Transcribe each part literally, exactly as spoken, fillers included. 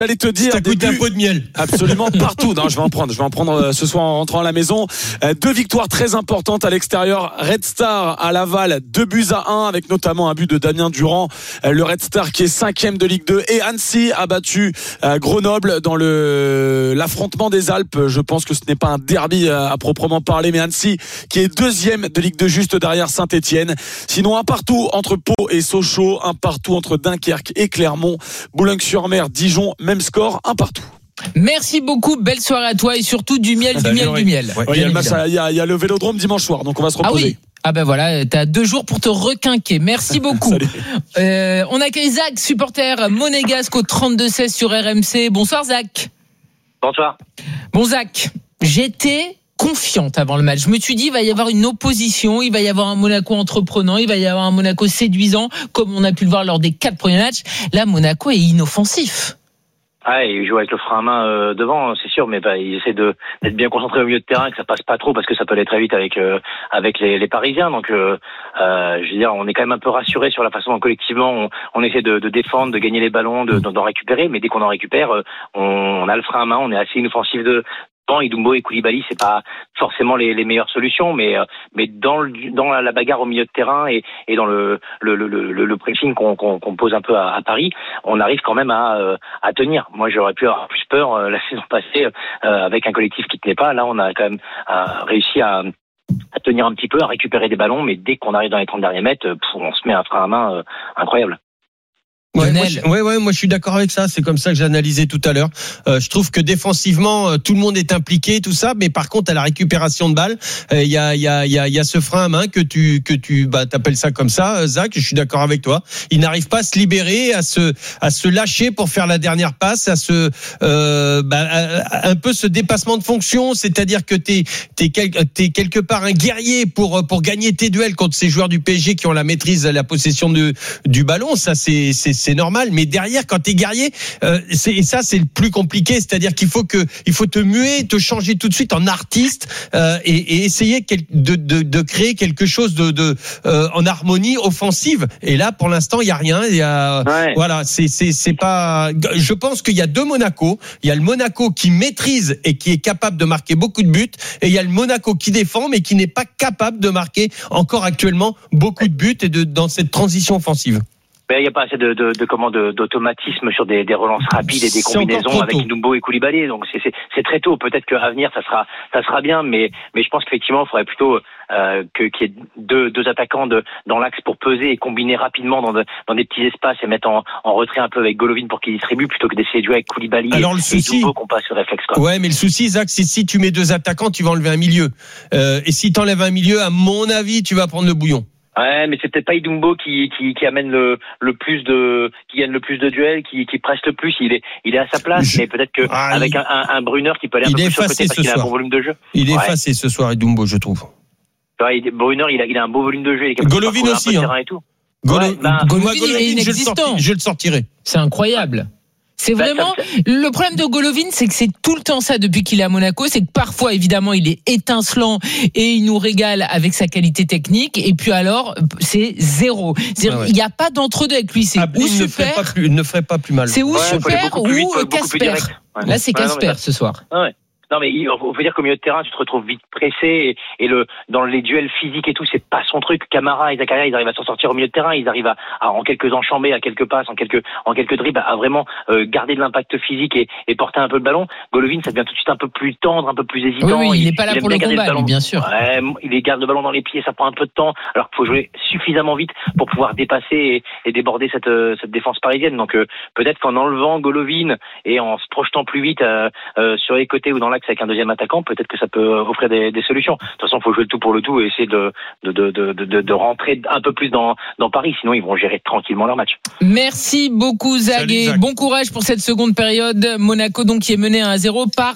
J'allais te dire, ça coûte un pot de miel. Absolument partout. Non, je vais en prendre. Je vais en prendre ce soir en rentrant à la maison. Deux victoires très importantes à l'extérieur. Red Star à Laval, deux buts à un, avec notamment un but de Damien Durand. Le Red Star qui est cinquième de Ligue deux. Et Annecy a battu Grenoble dans le l'affrontement des Alpes. Je pense que ce n'est pas un derby à proprement parler, mais Annecy qui est deuxième de Ligue deux, juste derrière Saint-Etienne. Sinon, un partout entre Pau et Sochaux, un partout entre Dunkerque et Clermont, Boulogne-sur-Mer, Dijon, même score, un partout. Merci beaucoup, belle soirée à toi et surtout du miel, du miel, du miel. Ouais, il, y a le match, il, y a, il y a le Vélodrome dimanche soir, donc on va se reposer. Ah oui. Ah ben voilà, t'as deux jours pour te requinquer. Merci beaucoup. euh, on accueille Zach, supporter monégasque au trente-deux seize sur R M C. Bonsoir Zach. Bonsoir. Bon Zach, j'étais confiante avant le match. Je me suis dit, il va y avoir une opposition, il va y avoir un Monaco entreprenant, il va y avoir un Monaco séduisant, comme on a pu le voir lors des quatre premiers matchs. Là, Monaco est inoffensif. Ah, il joue avec le frein à main euh, devant, c'est sûr, mais bah, il essaie de d'être bien concentré au milieu de terrain, que ça passe pas trop, parce que ça peut aller très vite avec euh, avec les, les Parisiens. Donc, euh, euh, je veux dire, on est quand même un peu rassuré sur la façon dont collectivement on, on essaie de, de défendre, de gagner les ballons, de, d'en récupérer. Mais dès qu'on en récupère, euh, on, on a le frein à main, on est assez inoffensif de Idumbo et Koulibaly, c'est pas forcément les, les meilleures solutions, mais mais dans le, dans la bagarre au milieu de terrain et, et dans le le le le, le pressing qu'on, qu'on, qu'on pose un peu à, à Paris, on arrive quand même à à tenir. Moi, j'aurais pu avoir plus peur euh, la saison passée euh, avec un collectif qui tenait pas. Là, on a quand même euh, réussi à à tenir un petit peu, à récupérer des ballons, mais dès qu'on arrive dans les trente derniers mètres, pff, on se met un frein à main euh, incroyable. Ouais, moi, je, ouais, ouais, moi je suis d'accord avec ça. C'est comme ça que j'ai analysé tout à l'heure. Euh, je trouve que défensivement, euh, tout le monde est impliqué, tout ça, mais par contre à la récupération de balles, il euh, y a, il y a, il y a, il y a ce frein à main que tu, que tu, bah, t'appelles ça comme ça, Zach. Je suis d'accord avec toi. Il n'arrive pas à se libérer, à se, à se lâcher pour faire la dernière passe, à se, euh, bah, à, un peu ce dépassement de fonction, c'est-à-dire que t'es, t'es, quel, t'es quelque part un guerrier pour, pour gagner tes duels contre ces joueurs du P S G qui ont la maîtrise, la possession de, du ballon. Ça, c'est, c'est c'est normal, mais derrière, quand t'es guerrier, euh, c'est, et ça c'est le plus compliqué, c'est-à-dire qu'il faut que, il faut te muer, te changer tout de suite en artiste euh, et, et essayer de, de, de créer quelque chose de, de euh, en harmonie offensive. Et là, pour l'instant, il y a rien. Il y a, ouais. Voilà, c'est, c'est, c'est pas. Je pense qu'il y a deux Monaco. Il y a le Monaco qui maîtrise et qui est capable de marquer beaucoup de buts, et il y a le Monaco qui défend mais qui n'est pas capable de marquer encore actuellement beaucoup de buts et de dans cette transition offensive. Il n'y a pas assez de, de, de, comment, de, d'automatisme sur des, des relances rapides et des c'est combinaisons avec Idumbo et Koulibaly. Donc c'est, c'est, c'est très tôt. Peut-être qu'à venir ça sera, ça sera bien, mais, mais je pense qu'effectivement il faudrait plutôt euh, que, qu'il y ait deux, deux attaquants de, dans l'axe pour peser et combiner rapidement dans, de, dans des petits espaces et mettre en, en retrait un peu avec Golovin pour qu'il distribue, plutôt que d'essayer de jouer avec Koulibaly. Alors, et, le souci, et Idumbo qu'on passe le réflexe. Quoi. Ouais, mais le souci, Zach, c'est si tu mets deux attaquants, tu vas enlever un milieu. Euh, et si tu enlèves un milieu, à mon avis, tu vas prendre le bouillon. Ouais, mais c'est peut-être pas Idumbo qui, qui, qui amène le, le plus de, qui gagne le plus de duels, qui, qui presse le plus. Il est, il est à sa place, je... mais peut-être que ah, avec il... un, un, un Brunner qui peut aller un peu plus sur le côté parce qu'il a un bon volume de jeu. Il est ouais. effacé ce soir, Idumbo, je trouve. Ouais, Brunner, il a, il a un beau volume de jeu. Il est Golovin aussi, hein. Et tout. Golo... ouais, bah, Golovin, Golovin, il est inexistant. Je le, sorti, je le sortirai. C'est incroyable. C'est vraiment le problème de Golovin, c'est que c'est tout le temps ça depuis qu'il est à Monaco, c'est que parfois évidemment il est étincelant et il nous régale avec sa qualité technique, et puis alors c'est zéro. C'est-à-dire, ah ouais. Il n'y a pas d'entre-deux avec lui, c'est ah, ou super, il ne ferait pas plus mal. C'est ou ouais, super ou Casper. Ouais. Là c'est Casper ouais, ce soir. Ouais. Non, mais il faut dire qu'au milieu de terrain, tu te retrouves vite pressé, et, et le, dans les duels physiques et tout, c'est pas son truc. Camara et Zakaria, ils arrivent à s'en sortir au milieu de terrain, ils arrivent à, à en quelques enchambées, à quelques passes, en quelques, en quelques dribbles, à, à vraiment euh, garder de l'impact physique et, et porter un peu le ballon. Golovin, ça devient tout de suite un peu plus tendre, un peu plus hésitant. Oui, oui il n'est pas là il pour le combat, lui, bien sûr. Ouais, il garde le ballon dans les pieds, ça prend un peu de temps, alors qu'il faut jouer suffisamment vite pour pouvoir dépasser et, et déborder cette, euh, cette défense parisienne. Donc euh, peut-être qu'en enlevant Golovin et en se projetant plus vite euh, euh, sur les côtés ou dans l'axe avec un deuxième attaquant, peut-être que ça peut offrir des, des solutions. De toute façon, il faut jouer le tout pour le tout et essayer de, de, de, de, de, de rentrer un peu plus dans, dans Paris, sinon ils vont gérer tranquillement leur match. Merci beaucoup Zach, et bon courage pour cette seconde période. Monaco donc qui est mené à un zéro par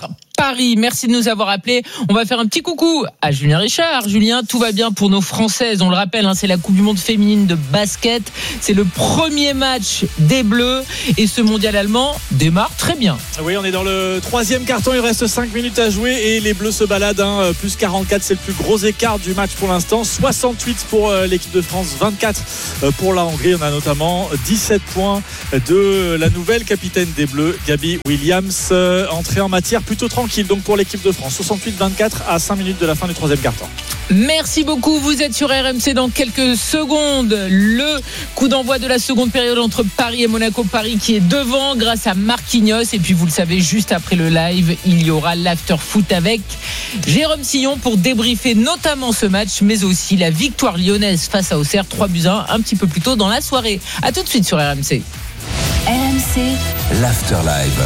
Paris. Merci de nous avoir appelés. On va faire un petit coucou à Julien Richard. Julien, tout va bien pour nos Françaises. On le rappelle, hein, c'est la Coupe du Monde féminine de basket. C'est le premier match des Bleus et ce mondial allemand démarre très bien. Oui, on est dans le troisième carton. Il reste cinq minutes à jouer et les Bleus se baladent. Hein, plus quarante-quatre, c'est le plus gros écart du match pour l'instant. soixante-huit pour l'équipe de France, vingt-quatre pour la Hongrie. On a notamment dix-sept points de la nouvelle capitaine des Bleus, Gabi Williams. Entrée en matière plutôt tranquille donc pour l'équipe de France. soixante-huit vingt-quatre à cinq minutes de la fin du troisième quart-temps. Merci beaucoup, vous êtes sur R M C dans quelques secondes. Le coup d'envoi de la seconde période entre Paris et Monaco. Paris qui est devant grâce à Marquinhos. Et puis vous le savez, juste après le live, il y aura l'after foot avec Jérôme Sillon pour débriefer notamment ce match, mais aussi la victoire lyonnaise face à Auxerre, trois buts à un un petit peu plus tôt dans la soirée. A tout de suite sur R M C. R M C, l'after live.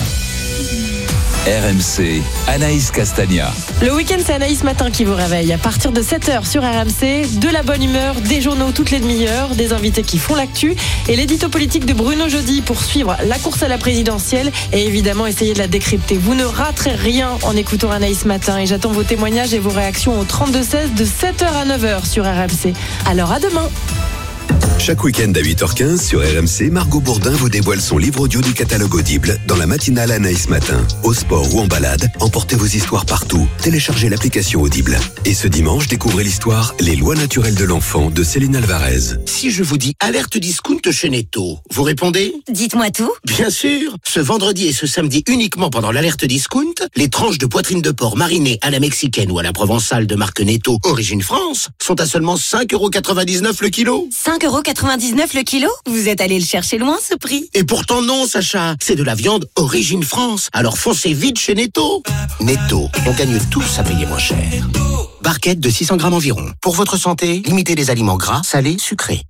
R M C, Anaïs Castagna. Le week-end, c'est Anaïs Matin qui vous réveille. À partir de sept heures sur R M C, de la bonne humeur, des journaux toutes les demi-heures, des invités qui font l'actu et l'édito politique de Bruno Jeudi pour suivre la course à la présidentielle et évidemment essayer de la décrypter. Vous ne raterez rien en écoutant Anaïs Matin et j'attends vos témoignages et vos réactions au trente-deux seize de sept heures à neuf heures sur R M C. Alors à demain. Chaque week-end à huit heures quinze sur R M C, Margot Bourdin vous dévoile son livre audio du catalogue Audible dans la matinale Anaïs Matin. Au sport ou en balade, emportez vos histoires partout. Téléchargez l'application Audible. Et ce dimanche, découvrez l'histoire Les lois naturelles de l'enfant de Céline Alvarez. Si je vous dis alerte discount chez Netto, vous répondez ? Dites-moi tout. Bien sûr. Ce vendredi et ce samedi uniquement pendant l'alerte discount, les tranches de poitrine de porc marinées à la mexicaine ou à la provençale de marque Netto Origine France sont à seulement cinq euros quatre-vingt-dix-neuf le kilo. cinq euros quatre-vingt-dix-neuf le kilo ? Vous êtes allé le chercher loin, ce prix ? Et pourtant non, Sacha. C'est de la viande Origine France. Alors foncez vite chez Netto. Netto, on gagne tous à payer moins cher. Barquette de six cents grammes environ. Pour votre santé, limitez les aliments gras, salés, sucrés.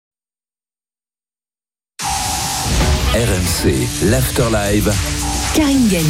R M C, l'after live. Karine Galli.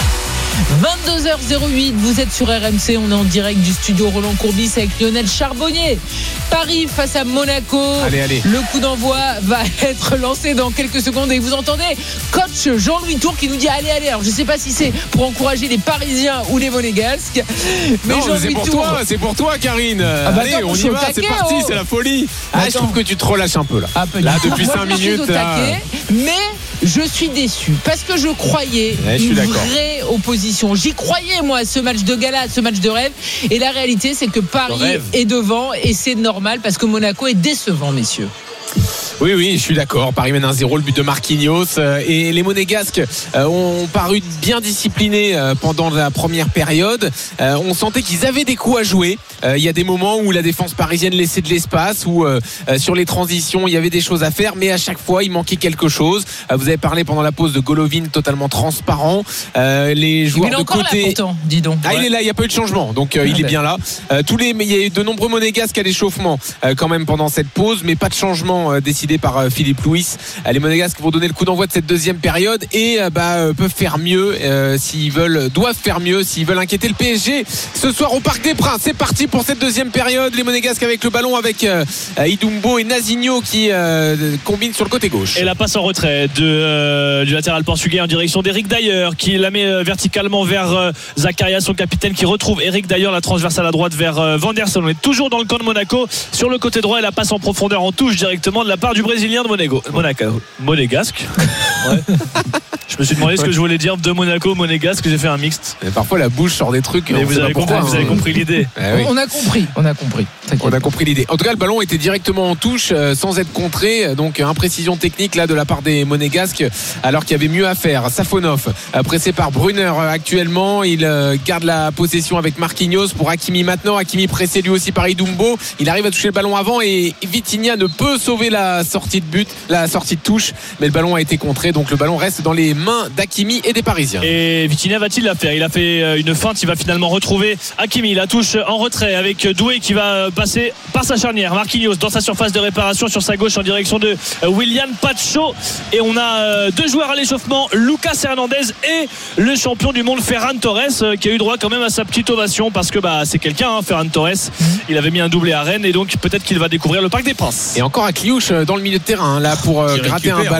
vingt-deux heures huit, vous êtes sur R M C, on est en direct du studio Roland Courbis avec Lionel Charbonnier. Paris face à Monaco. Allez, allez. Le coup d'envoi va être lancé dans quelques secondes et vous entendez coach Jean-Louis Tour qui nous dit allez, allez. Alors je ne sais pas si c'est pour encourager les Parisiens ou les Monégasques. Mais non, Jean-Louis c'est pour Tour... toi, c'est pour toi, Karine. Ah bah allez, attends, on y va, c'est parti, oh. c'est la folie. Ah, je trouve que tu te relâches un peu là. Ah, peu là, du depuis Moi, cinq je suis minutes. au taquet, mais je suis déçu parce que je croyais ouais, je suis une d'accord. vraie opposition. J'y croyais moi, ce match de gala, ce match de rêve. Et la réalité, c'est que Paris est devant et c'est normal parce que Monaco est décevant, messieurs. Oui, oui, je suis d'accord. Paris mène un zéro, le but de Marquinhos. Et les Monégasques ont paru bien disciplinés pendant la première période. On sentait qu'ils avaient des coups à jouer. Il y a des moments où la défense parisienne laissait de l'espace, où sur les transitions, il y avait des choses à faire, mais à chaque fois, il manquait quelque chose. Vous avez parlé pendant la pause de Golovin, totalement transparent. Les joueurs il est de encore côté. Là, pourtant, dis donc. Ah, ouais. Il est là, il n'y a pas eu de changement, donc ah, il ben. est bien là. Tous les, il y a eu de nombreux Monégasques à l'échauffement quand même pendant cette pause, mais pas de changement décidé par Philippe Louis. Les Monégasques vont donner le coup d'envoi de cette deuxième période et bah, peuvent faire mieux euh, s'ils veulent, doivent faire mieux s'ils veulent inquiéter le P S G ce soir au Parc des Princes. C'est parti pour cette deuxième période. Les Monégasques avec le ballon avec euh, Idumbo et Nazinho qui euh, combinent sur le côté gauche. Et la passe en retrait de, euh, du latéral portugais en direction d'Eric Dyer qui la met euh, verticalement vers euh, Zakaria, son capitaine, qui retrouve Eric Dyer, la transversale à droite vers euh, Vanderson. On est toujours dans le camp de Monaco sur le côté droit et la passe en profondeur en touche directement de la part du Brésilien de Monaco. Monaco. Monégasque. Ouais. Je me suis demandé ce que je voulais dire de Monaco, Monégasque, j'ai fait un mixte. Et parfois la bouche sort des trucs. Mais vous avez, compris, vous avez compris l'idée. Eh oui. On a compris, on a compris. On a compris l'idée. En tout cas, le ballon était directement en touche euh, sans être contré. Donc imprécision technique là de la part des Monégasques, alors qu'il y avait mieux à faire. Safonov, euh, pressé par Brunner euh, actuellement. Il euh, garde la possession avec Marquinhos pour Hakimi maintenant. Hakimi pressé lui aussi par Idumbo. Il arrive à toucher le ballon avant et Vitinha ne peut sauver la sortie de but, la sortie de touche. Mais le ballon a été contré. Donc le ballon reste dans les mains d'Hakimi et des Parisiens. Et Vitinha va-t-il la faire ? Il a fait une feinte. Il va finalement retrouver Hakimi. La touche en retrait avec Doué qui va passer par sa charnière. Marquinhos dans sa surface de réparation sur sa gauche en direction de Willian Pacho. Et on a deux joueurs à l'échauffement, Lucas Hernandez et le champion du monde Ferran Torres, qui a eu droit quand même à sa petite ovation parce que bah, c'est quelqu'un, hein, Ferran Torres. Il avait mis un doublé à Rennes et donc peut-être qu'il va découvrir le Parc des Princes. Et encore un Cliouche dans le milieu de terrain là pour euh, gratter un ballon.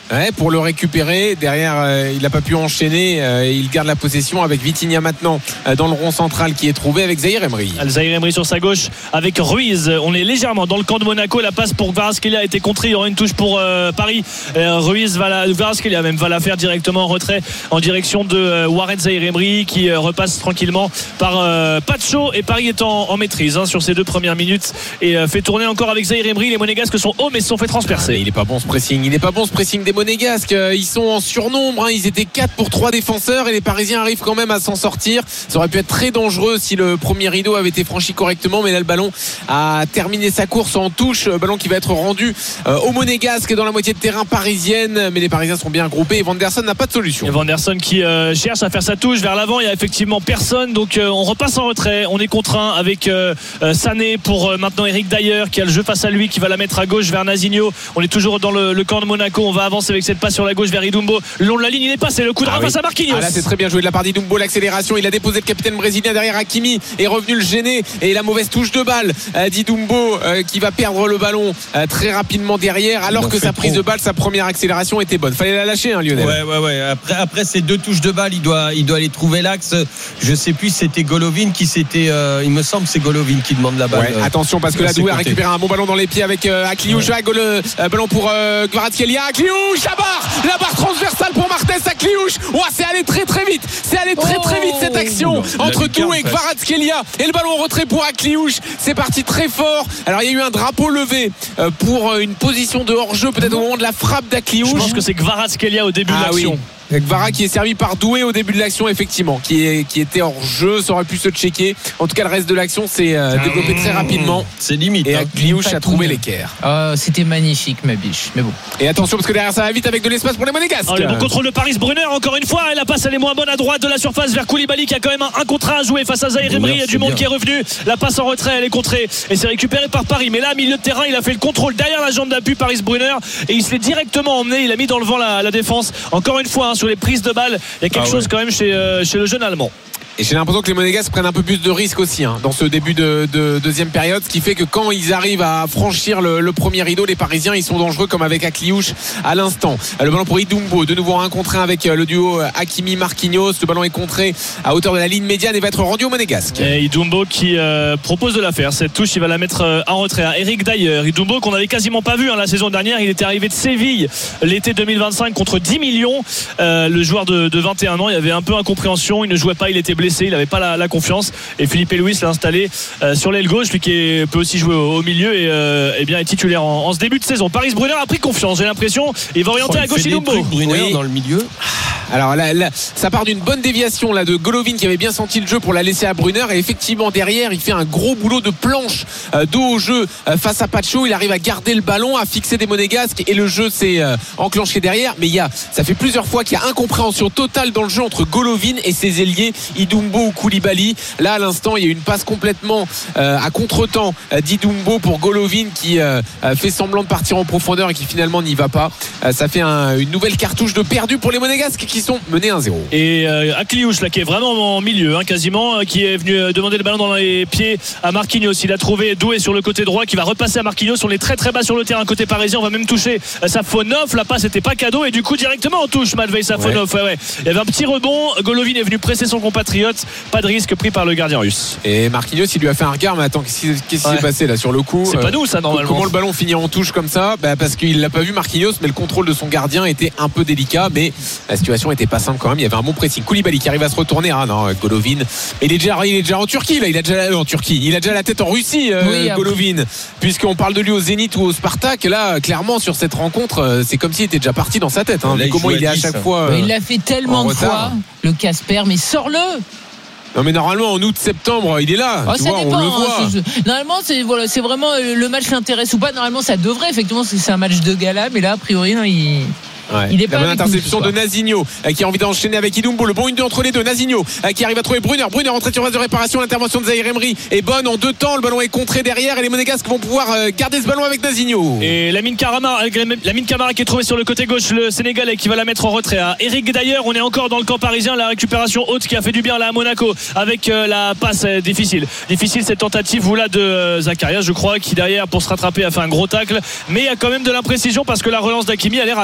Ouais, pour le récupérer. Derrière, euh, il n'a pas pu enchaîner. Euh, il garde la possession avec Vitinha maintenant euh, dans le rond central qui est trouvé avec Zahir Emery. Zahir Emery sur sa gauche avec Ruiz. On est légèrement dans le camp de Monaco. La passe pour Kvaratskhelia a été contrée. Il y aura une touche pour euh, Paris. Euh, Ruiz va la, Kvaratskhelia même va la faire directement en retrait en direction de euh, Warren Zahir Emery qui euh, repasse tranquillement par euh, Pacho. Et Paris est en, en maîtrise hein, sur ces deux premières minutes et euh, fait tourner encore avec Zahir Emery. Les Monégasques sont hauts mais se sont fait transpercer. Ah, il est pas bon ce pressing. Il n'est pas bon ce pressing des Monégasques. Ils sont en surnombre. Hein. Ils étaient quatre pour trois défenseurs et les Parisiens arrivent quand même à s'en sortir. Ça aurait pu être très dangereux si le premier rideau avait été franchi correctement. Mais là, le ballon a terminé sa course en touche. Ballon qui va être rendu euh, aux Monégasques dans la moitié de terrain parisienne. Mais les Parisiens sont bien groupés et Vanderson n'a pas de solution. Et Vanderson qui euh, cherche à faire sa touche vers l'avant. Il n'y a effectivement personne. Donc euh, on repasse en retrait. On est contraint avec euh, euh, Sané pour euh, maintenant Eric Dyer qui a le jeu face à lui, qui va la mettre à gauche vers Nazinho. On est toujours dans le, le camp de Monaco. On va avancer avec cette passe sur la gauche vers Idumbo. Le long de la ligne, il est passé. Le coup de ah rein oui. face à Marquinhos. Ah là, c'est très bien joué de la part d'Idumbo. L'accélération, il a déposé le capitaine brésilien derrière Hakimi, est revenu le gêner et la mauvaise touche de balle euh, d'Idumbo euh, qui va perdre le ballon euh, très rapidement derrière, alors que sa prise trop. de balle, sa première accélération était bonne. Fallait la lâcher, hein, Lionel. Ouais, ouais, ouais. Après, après ces deux touches de balle, il doit, il doit aller trouver l'axe. Je sais plus si c'était Golovin qui s'était. Euh, il me semble que c'est Golovin qui demande la balle. Ouais, euh, attention parce que la Doué a récupéré un bon ballon dans les pieds avec euh, Akliouche. Ouais. Euh, ballon pour euh, Kvaratskhelia. Akliouche, la barre, la barre transversale pour Marthez. Akliouche. Oh, c'est allé très très vite. C'est allé très très vite cette action oh, entre Doué et Kvaratskhelia et le ballon en retrait pour Akliouche. C'est parti très fort. Alors il y a eu un drapeau levé euh, pour une position de hors-jeu peut-être au moment de la frappe d'Akliouche. Je pense que c'est Kvaratskhelia au début ah, de l'action. Oui. Kvara qui est servi par Doué au début de l'action, effectivement, qui, est, qui était hors jeu, ça aurait pu se checker. En tout cas, le reste de l'action s'est euh, développé très rapidement. C'est limite. Et Akliouche a trouvé l'équerre. Oh, c'était magnifique, ma biche. Mais bon. Et attention, parce que derrière, ça va vite avec de l'espace pour les Monégasques. Oh, le bon contrôle de Paris Brunner, encore une fois. Et la passe, elle est moins bonne à droite de la surface vers Koulibaly qui a quand même un, un contrat à jouer face à Zahir Emery. Il y a du monde bien. Qui est revenu. La passe en retrait, elle est contrée. Et c'est récupéré par Paris. Mais là, milieu de terrain, il a fait le contrôle derrière la jambe d'appui, Paris Brunner. Et il se l'est directement emmené. Il a mis dans le vent la, la défense. Encore une fois, hein, sur les prises de balles. Il y a quelque ah ouais. chose quand même chez, euh, chez le jeune Allemand. Et j'ai l'impression que les Monégasques prennent un peu plus de risques aussi hein, dans ce début de, de deuxième période, ce qui fait que quand ils arrivent à franchir le, le premier rideau, les Parisiens ils sont dangereux comme avec Akliouche à l'instant. Le ballon pour Idumbo, de nouveau un contre un avec le duo Hakimi-Marquinhos. Le ballon est contré à hauteur de la ligne médiane et va être rendu aux Monégasques. Et Idumbo qui euh, propose de la faire. Cette touche, il va la mettre euh, en retrait à Eric Dyer. Idumbo qu'on avait quasiment pas vu hein, la saison dernière. Il était arrivé de Séville l'été deux mille vingt-cinq contre dix millions. Euh, le joueur de, de vingt et un ans, il y avait un peu incompréhension. Il ne jouait pas, il était blessé, il n'avait pas la, la confiance. Et Philippe Louis l'a installé euh, sur l'aile gauche, lui qui est, peut aussi jouer au, au milieu et, euh, et bien est titulaire en, en ce début de saison. Paris Brunner a pris confiance, j'ai l'impression. Il va orienter oh, à gauche Idumbo. Brunner oui. dans le milieu. Alors là, là, ça part d'une bonne déviation là de Golovin qui avait bien senti le jeu pour la laisser à Brunner et effectivement derrière il fait un gros boulot de planche euh, dos au jeu euh, face à Pacho. Il arrive à garder le ballon, à fixer des Monégasques et le jeu s'est euh, enclenché derrière. Mais il y a, ça fait plusieurs fois qu'il y a incompréhension totale dans le jeu entre Golovin et ses ailiers Idumbo ou Koulibaly. Là à l'instant il y a une passe complètement euh, à contre-temps euh, d'Idumbo pour Golovin qui euh, fait semblant de partir en profondeur et qui finalement n'y va pas. Euh, ça fait un, une nouvelle cartouche de perdu pour les Monégasques qui sont menés un zéro. Et euh, Akliouche là qui est vraiment en milieu hein, quasiment, euh, qui est venu demander le ballon dans les pieds à Marquinhos. Il a trouvé Doué sur le côté droit qui va repasser à Marquinhos. On est très très bas sur le terrain côté parisien. On va même toucher euh, Safonov. La passe n'était pas cadeau et du coup directement on touche Matvei Safonov. Ouais. Ouais, ouais. Il y avait un petit rebond. Golovin est venu presser son compatriote. Pas de risque pris par le gardien russe. Et Marquinhos il lui a fait un regard. Mais attends, qu'est-ce qui, qu'est-ce qui ouais. s'est passé là sur le coup? C'est euh, pas nous ça normalement. Comment le ballon finit en touche comme ça? Bah, parce qu'il l'a pas vu Marquinhos, mais le contrôle de son gardien était un peu délicat. Mais la situation était pas simple quand même. Il y avait un bon pressing. Koulibaly qui arrive à se retourner. Ah non, Golovin. Il est déjà, il est déjà en Turquie là. Il a déjà en Turquie. Il a déjà la tête en Russie, euh, oui, Golovin. Puisqu'on parle de lui au Zénith ou au Spartak. Là, clairement sur cette rencontre, c'est comme s'il était déjà parti dans sa tête. Hein. Là, comment il, il est à chaque fois. Euh, il l'a fait tellement de fois, le Casper. Mais sors-le. Non mais normalement en août-septembre il est là. Oh, tu ça vois, dépend, on le voit. Hein, c'est, normalement c'est voilà, c'est vraiment le match l'intéresse ou pas. Normalement ça devrait effectivement c'est, c'est un match de gala, mais là a priori non, il. Ouais. Il est pas la bonne interception de Nazinho qui a envie d'enchaîner avec Idumbo. Le bon une deux entre les deux. Nazinho qui arrive à trouver Brunner. Brunner entrée sur phase de réparation. L'intervention de Zahir Emery est bonne en deux temps. Le ballon est contré derrière et les Monégasques vont pouvoir garder ce ballon avec Nazinho. Et Lamine Camara, Lamine Camara qui est trouvé sur le côté gauche, le Sénégalais qui va la mettre en retrait à Eric Dyer. On est encore dans le camp parisien. La récupération haute qui a fait du bien là à Monaco avec la passe difficile. Difficile cette tentative ou là de Zakaria, je crois, qui derrière pour se rattraper a fait un gros tacle. Mais il y a quand même de l'imprécision parce que la relance d'Hakimi elle est ratée.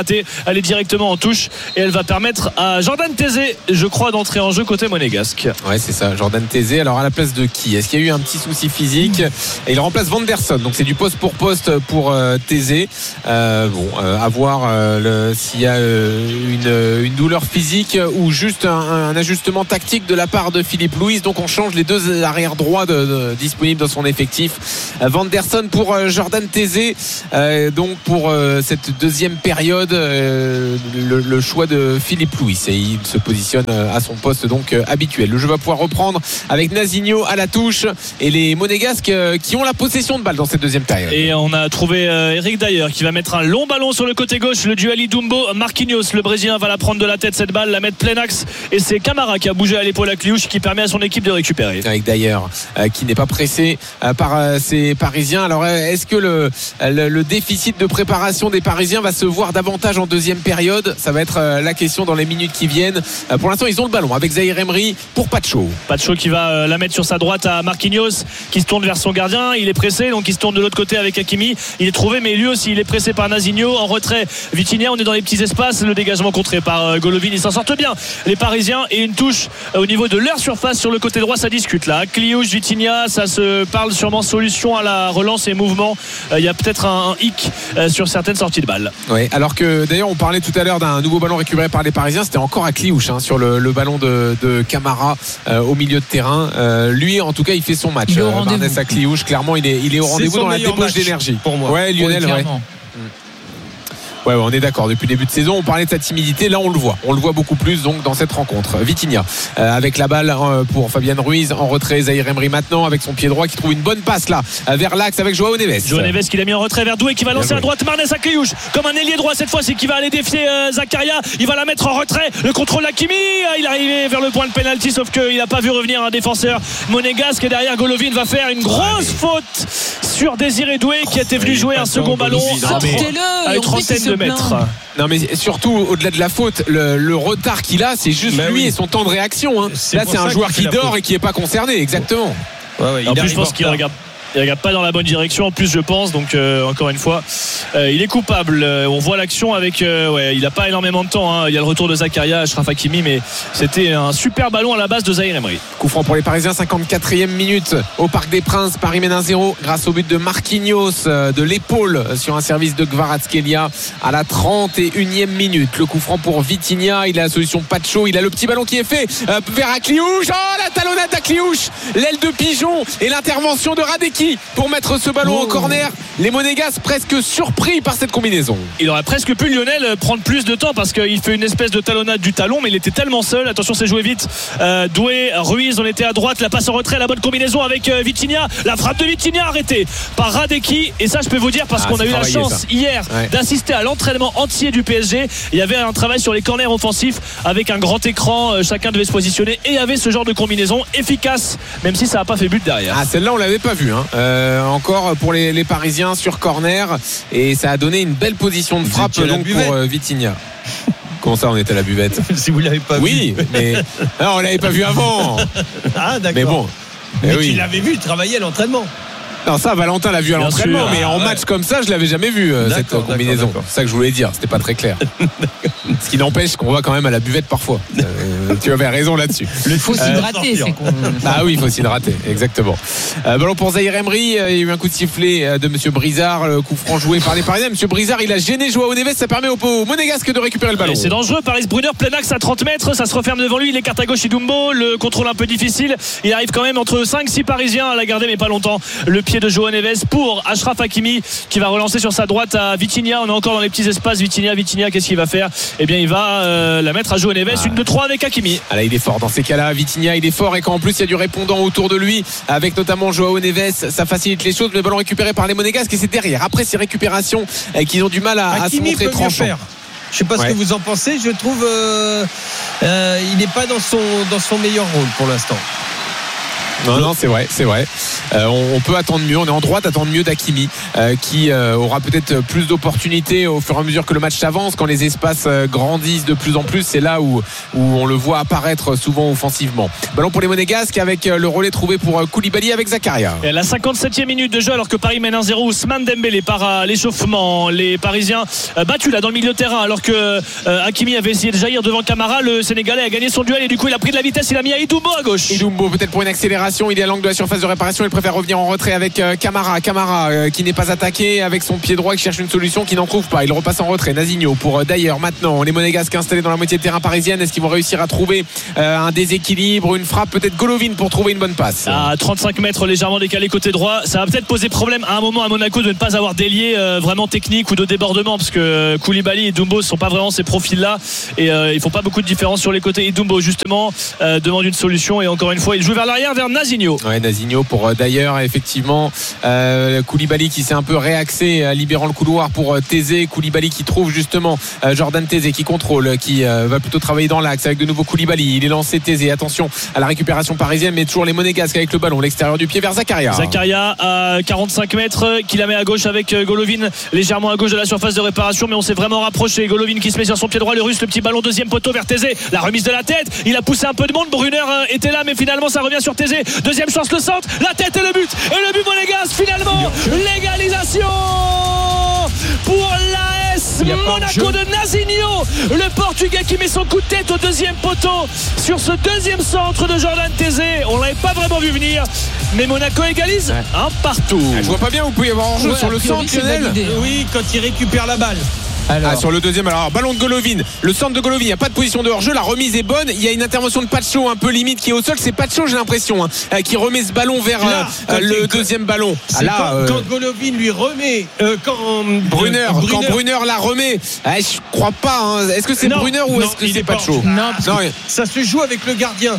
elle est directement en touche et elle va permettre à Jordan Tézé, je crois, d'entrer en jeu côté monégasque. Ouais, c'est ça, Jordan Tézé. Alors à la place de qui? Est-ce qu'il y a eu un petit souci physique? Et il remplace Vanderson, donc c'est du poste pour poste pour euh, Tézé. Euh, bon, euh, à voir euh, le, s'il y a euh, une, une douleur physique ou juste un, un ajustement tactique de la part de Philippe Louis. Donc on change les deux arrières droits de, de, disponibles dans son effectif. Euh, Vanderson pour euh, Jordan Tézé. Euh, donc pour euh, cette deuxième période, euh, le, le choix de Philippe Louis, et il se positionne euh, à son poste donc euh, habituel. Le jeu va pouvoir reprendre avec Nazinho à la touche et les Monégasques euh, qui ont la possession de balle dans cette deuxième période. Et on a trouvé euh, Eric Dyer qui va mettre un long ballon sur le côté gauche, le duel Dumbo Marquinhos, le Brésilien va la prendre de la tête cette balle, la mettre plein axe et c'est Camara qui a bougé à l'épaule à Cliouche qui permet à son équipe de récupérer. Avec Dyer euh, qui n'est pas pressé euh, par euh, ces Parisiens. Alors est-ce que le, le, le déficit de préparation des Parisiens va se voir davantage en deuxième période? Ça va être euh, la question dans les minutes qui viennent. Euh, pour l'instant ils ont le ballon avec Zahir Emery pour Pacho. Pacho qui va euh, la mettre sur sa droite à Marquinhos qui se tourne vers son gardien, il est pressé donc il se tourne de l'autre côté avec Hakimi, il est trouvé mais lui aussi il est pressé par Nazinho. En retrait Vitinha, on est dans les petits espaces, le dégagement contré par euh, Golovin, ils s'en sortent bien les Parisiens et une touche euh, au niveau de leur surface sur le côté droit, ça discute là. Cliouche, Vitinha, ça se parle sûrement solution à la relance et mouvement. Il euh, y a peut-être un, un hic euh, sur certaines sorties de balles. Oui, alors que d'ailleurs on parlait tout à l'heure d'un nouveau ballon récupéré par les Parisiens, c'était encore à Cliouche hein, sur le, le ballon de, de Camara euh, au milieu de terrain. Euh, lui en tout cas il fait son match. Euh, Barnes à Cliouche, clairement il est, il est au rendez-vous dans la débauche d'énergie. Pour moi. Ouais, Lionel, ouais. Ouais, ouais, on est d'accord. Depuis le début de saison, on parlait de sa timidité. Là, on le voit. On le voit beaucoup plus donc dans cette rencontre. Vitinha euh, avec la balle euh, pour Fabian Ruiz en retrait. Zahir Emery maintenant avec son pied droit qui trouve une bonne passe là euh, vers l'axe avec Joao Neves. Joao Neves qui l'a mis en retrait vers Doué qui va lancer à droite. Marnes à Cliouche comme un ailier droit cette fois, c'est qui va aller défier euh, Zakaria. Il va la mettre en retrait. Le contrôle d'Hakimi. Il est arrivé vers le point de pénalty sauf qu'il n'a pas vu revenir un défenseur monégasque. Et derrière Golovin va faire une grosse faute sur Désiré Doué qui était venu jouer un second ballon à une trentaine de mètres. Non mais surtout au-delà de la faute, le, le retard qu'il a, c'est juste bah lui oui. et son temps de réaction. Hein. C'est Là c'est un joueur qui dort et qui n'est pas concerné, exactement. Ouais, ouais, en plus je pense qu'il regarde. Il regarde pas dans la bonne direction en plus je pense donc euh, encore une fois euh, il est coupable. Euh, on voit l'action avec euh, ouais, il a pas énormément de temps hein. Il y a le retour de Zakaria, Achraf Hakimi mais c'était un super ballon à la base de Zahir Emery. Coup franc pour les Parisiens, cinquante-quatrième minute au Parc des Princes. Paris mène un zéro grâce au but de Marquinhos euh, de l'épaule sur un service de Kvaratskhelia à la trente et unième minute. Le coup franc pour Vitinha, il a la solution Pacho, il a le petit ballon qui est fait euh, vers Akliouche. Oh la talonnade d'Akliouche, l'aile de pigeon et l'intervention de Radeki pour mettre ce ballon oh. en corner. Les Monégasques presque surpris par cette combinaison. Il aurait presque pu Lionel prendre plus de temps parce qu'il fait une espèce de talonnade du talon mais il était tellement seul. Attention, c'est joué vite. euh, Doué, Ruiz, on était à droite, la passe en retrait, la bonne combinaison avec euh, Vitinha, la frappe de Vitinha arrêtée par Radeki. Et ça je peux vous dire parce ah, qu'on a eu la chance ça. hier ouais. d'assister à l'entraînement entier du P S G. Il y avait un travail sur les corners offensifs avec un grand écran, euh, chacun devait se positionner et il y avait ce genre de combinaison efficace même si ça n'a pas fait but derrière. Ah, celle-là on l'avait pas vue hein. Euh, encore pour les, les Parisiens sur corner et ça a donné une belle position de frappe donc pour euh, Vitinha. Comment ça on était à la buvette? Si vous l'avez pas oui, vu. Oui mais non, on l'avait pas vu avant. Ah d'accord. Mais bon. Mais oui. tu l'avais vu travailler à l'entraînement. Non ça Valentin l'a vu à Bien l'entraînement sûr. mais en ah, match ouais. comme ça je l'avais jamais vu euh, cette combinaison. D'accord, d'accord. C'est ça que je voulais dire, c'était pas très clair. Ce qui n'empêche qu'on va quand même à la buvette parfois. Euh, tu avais raison là-dessus. Il faut euh, s'hydrater, c'est con. Ah oui, il faut s'hydrater, exactement. Euh, ballon pour Zahir Emery, euh, il y a eu un coup de sifflet de Monsieur Brizard, le coup franc joué par les Parisiens. Monsieur Brizard, il a gêné Joao Neves, ça permet aux, aux Monégasques de récupérer le ballon. Et c'est dangereux, Paris Brunner, plein axe à trente mètres, ça se referme devant lui, il écarte à gauche Dumbo, le contrôle un peu difficile. Il arrive quand même entre cinq six Parisiens à la garder mais pas longtemps. Le pied de Joao Neves pour Achraf Hakimi qui va relancer sur sa droite à Vitinha. On est encore dans les petits espaces. Vitinha, Vitinha, qu'est-ce qu'il va faire? Eh bien, il va euh, la mettre à Joao Neves. Ah. Une de trois avec Hakimi. Ah là, il est fort dans ces cas-là. Vitinha, il est fort et qu'en plus, il y a du répondant autour de lui avec notamment Joao Neves. Ça facilite les choses. Le ballon récupéré par les Monégasques et c'est derrière. Après ces récupérations euh, qu'ils ont du mal à, à se montrer tranchant. Je sais pas ouais. ce que vous en pensez. Je trouve euh, euh, il n'est pas dans son dans son meilleur rôle pour l'instant. Non, non, c'est vrai, c'est vrai. euh, on, on peut attendre mieux, on est en droit d'attendre mieux d'Hakimi euh, qui euh, aura peut-être plus d'opportunités au fur et à mesure que le match s'avance, quand les espaces euh, grandissent de plus en plus, c'est là où, où on le voit apparaître souvent offensivement. Ballon pour les Monégasques avec le relais trouvé pour Koulibaly avec Zakaria. Et à la cinquante-septième minute de jeu, alors que Paris mène un zéro, Ousmane Dembélé part à l'échauffement. Les Parisiens euh, battus là dans le milieu de terrain, alors que euh, Hakimi avait essayé de jaillir devant Camara. Le Sénégalais a gagné son duel et du coup il a pris de la vitesse, il a mis à Idumbo à gauche. Idumbo peut-être pour une accélération, il est à l'angle de la surface de réparation, il préfère revenir en retrait avec euh, Camara. Camara euh, qui n'est pas attaqué avec son pied droit, qui cherche une solution, qui n'en trouve pas. Il repasse en retrait. Nazinho pour euh, d'ailleurs maintenant les Monégasques installés dans la moitié de terrain parisienne. Est-ce qu'ils vont réussir à trouver euh, un déséquilibre, une frappe, peut-être Golovin pour trouver une bonne passe? À trente-cinq mètres légèrement décalé côté droit, ça va peut-être poser problème à un moment à Monaco de ne pas avoir d'ailier euh, vraiment technique ou de débordement, parce que Koulibaly et Dumbo ne sont pas vraiment ces profils-là et euh, ils font pas beaucoup de différence sur les côtés. Et Dumbo justement euh, demande une solution et encore une fois il joue vers l'arrière vers Nazinho. Ouais, Nazinho pour euh, d'ailleurs effectivement euh, Koulibaly qui s'est un peu réaxé euh, libérant le couloir pour euh, Tézé. Koulibaly qui trouve justement euh, Jordan Tézé qui contrôle, qui euh, va plutôt travailler dans l'axe avec de nouveau Koulibaly. Il est lancé Tézé, attention à la récupération parisienne, mais toujours les Monégasques avec le ballon, l'extérieur du pied vers Zakaria. Zakaria à quarante-cinq mètres qui la met à gauche avec Golovin légèrement à gauche de la surface de réparation, mais on s'est vraiment rapproché. Golovin qui se met sur son pied droit, le russe, le petit ballon deuxième poteau vers Tézé, la remise de la tête, il a poussé un peu de monde, Brunner était là mais finalement ça revient sur Tézé, deuxième chance, le centre, la tête et le but, et le but monégasque finalement, l'égalisation pour l'A S Monaco de Nazinho, le Portugais qui met son coup de tête au deuxième poteau sur ce deuxième centre de Jordan Tézé. On l'avait pas vraiment vu venir, mais Monaco égalise ouais. un partout. Je vois pas bien où vous pouvez y avoir en jeu ouais, sur le centre, Lionel. Oui, quand il récupère la balle. Alors. Ah, sur le deuxième, alors ballon de Golovin, le centre de Golovin, il n'y a pas de position de hors-jeu, la remise est bonne, il y a une intervention de Pacho un peu limite qui est au sol, c'est Pacho j'ai l'impression hein, qui remet ce ballon vers là, euh, le quand, deuxième ballon. Ah, là, quand, euh, quand Golovin lui remet, euh, quand Brunner, euh, Brunner, quand Brunner la remet, ah, je crois pas, hein. Est-ce que c'est non, Brunner ou non, est-ce que c'est Pacho? Non, non ça se joue avec le gardien.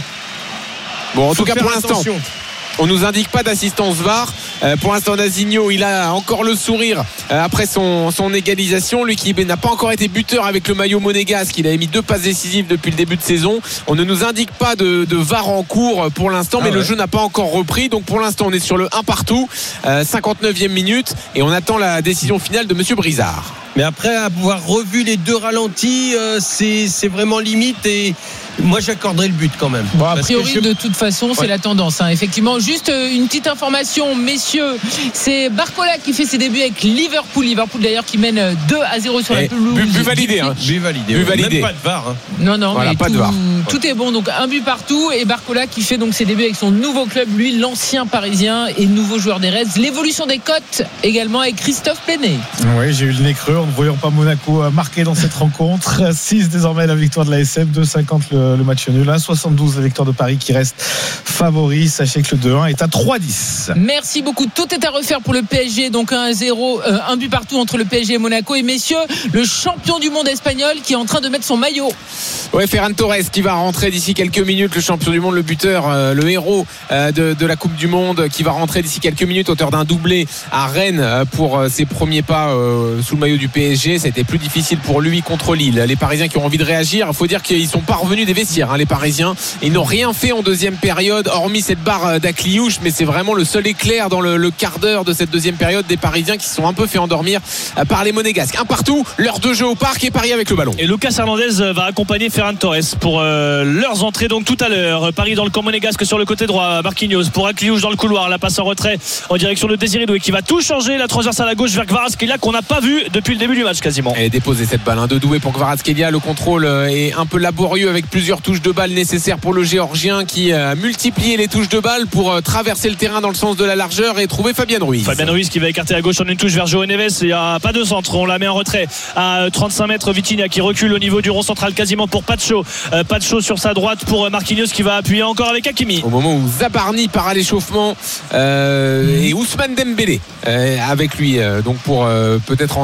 Bon, en tout cas pour l'instant. On nous indique pas d'assistance V A R. Euh, pour l'instant, Nazinho, il a encore le sourire euh, après son, son égalisation. Lui qui n'a pas encore été buteur avec le maillot monégasque. Il a émis deux passes décisives depuis le début de saison. On ne nous indique pas de, de V A R en cours pour l'instant, ah mais ouais. le jeu n'a pas encore repris. Donc pour l'instant, on est sur le un partout. Euh, cinquante-neuvième minute et on attend la décision finale de Monsieur Brizard. Mais après avoir revu les deux ralentis, euh, c'est, c'est vraiment limite et moi j'accorderais le but quand même. Bon, a priori je... de toute façon ouais. c'est la tendance hein. Effectivement, juste une petite information messieurs, c'est Barcola qui fait ses débuts avec Liverpool. Liverpool d'ailleurs qui mène deux à zéro sur et la pelouse. But, but validé hein. But validé. But validé. Même pas de V A R hein. Non non voilà, mais pas tout, de V A R. tout est bon, donc un but partout et Barcola qui fait donc ses débuts avec son nouveau club, lui l'ancien parisien et nouveau joueur des Reds. L'évolution des cotes également avec Christophe Plenet. Oui, j'ai eu le nez creux en ne voyant pas Monaco marqué dans cette rencontre. six désormais la victoire de l'A S M, deux cinquante le, le match nul, un soixante-douze la victoire de Paris qui reste favori. Sachez que le deux un est à trois dix. Merci beaucoup. Tout est à refaire pour le P S G, donc un à zéro, euh, un but partout entre le P S G et Monaco. Et messieurs, le champion du monde espagnol qui est en train de mettre son maillot. Ouais, Ferran Torres qui va rentrer d'ici quelques minutes, le champion du monde, le buteur, euh, le héros euh, de, de la Coupe du Monde, qui va rentrer d'ici quelques minutes, auteur d'un doublé à Rennes euh, pour euh, ses premiers pas euh, sous le maillot du P S G. C'était plus difficile pour lui contre Lille. Les Parisiens qui ont envie de réagir, il faut dire qu'ils sont pas revenus des vestiaires hein, les Parisiens, ils n'ont rien fait en deuxième période hormis cette barre d'Akliouche, mais c'est vraiment le seul éclair dans le, le quart d'heure de cette deuxième période des Parisiens qui se sont un peu fait endormir par les Monégasques. Un partout, l'heure de jeu au parc et Paris avec le ballon. Et Lucas Hernandez va accompagner Ferran Torres pour euh, leurs entrées donc tout à l'heure. Paris dans le camp monégasque sur le côté droit, Marquinhos pour Akliouche dans le couloir, la passe en retrait en direction de Désiré Doué qui va tout changer, la transversale à gauche vers Kvaratskhelia qu'on n'a pas vu depuis le début du match quasiment. Et déposer cette balle hein, de Doué pour Kvaratskhelia, le contrôle est un peu laborieux avec plusieurs touches de balle nécessaires pour le Géorgien qui a multiplié les touches de balle pour traverser le terrain dans le sens de la largeur et trouver Fabien Ruiz. Fabien Ruiz qui va écarter à gauche en une touche vers João Neves. Il n'y a pas de centre, on la met en retrait à trente-cinq mètres. Vitinha qui recule au niveau du rond central quasiment pour Pacho. Euh, Pacho sur sa droite pour Marquinhos qui va appuyer encore avec Hakimi. Au moment où Zabarni part à l'échauffement euh, et Ousmane Dembélé euh, avec lui euh, donc pour euh, peut-être entrer en jeu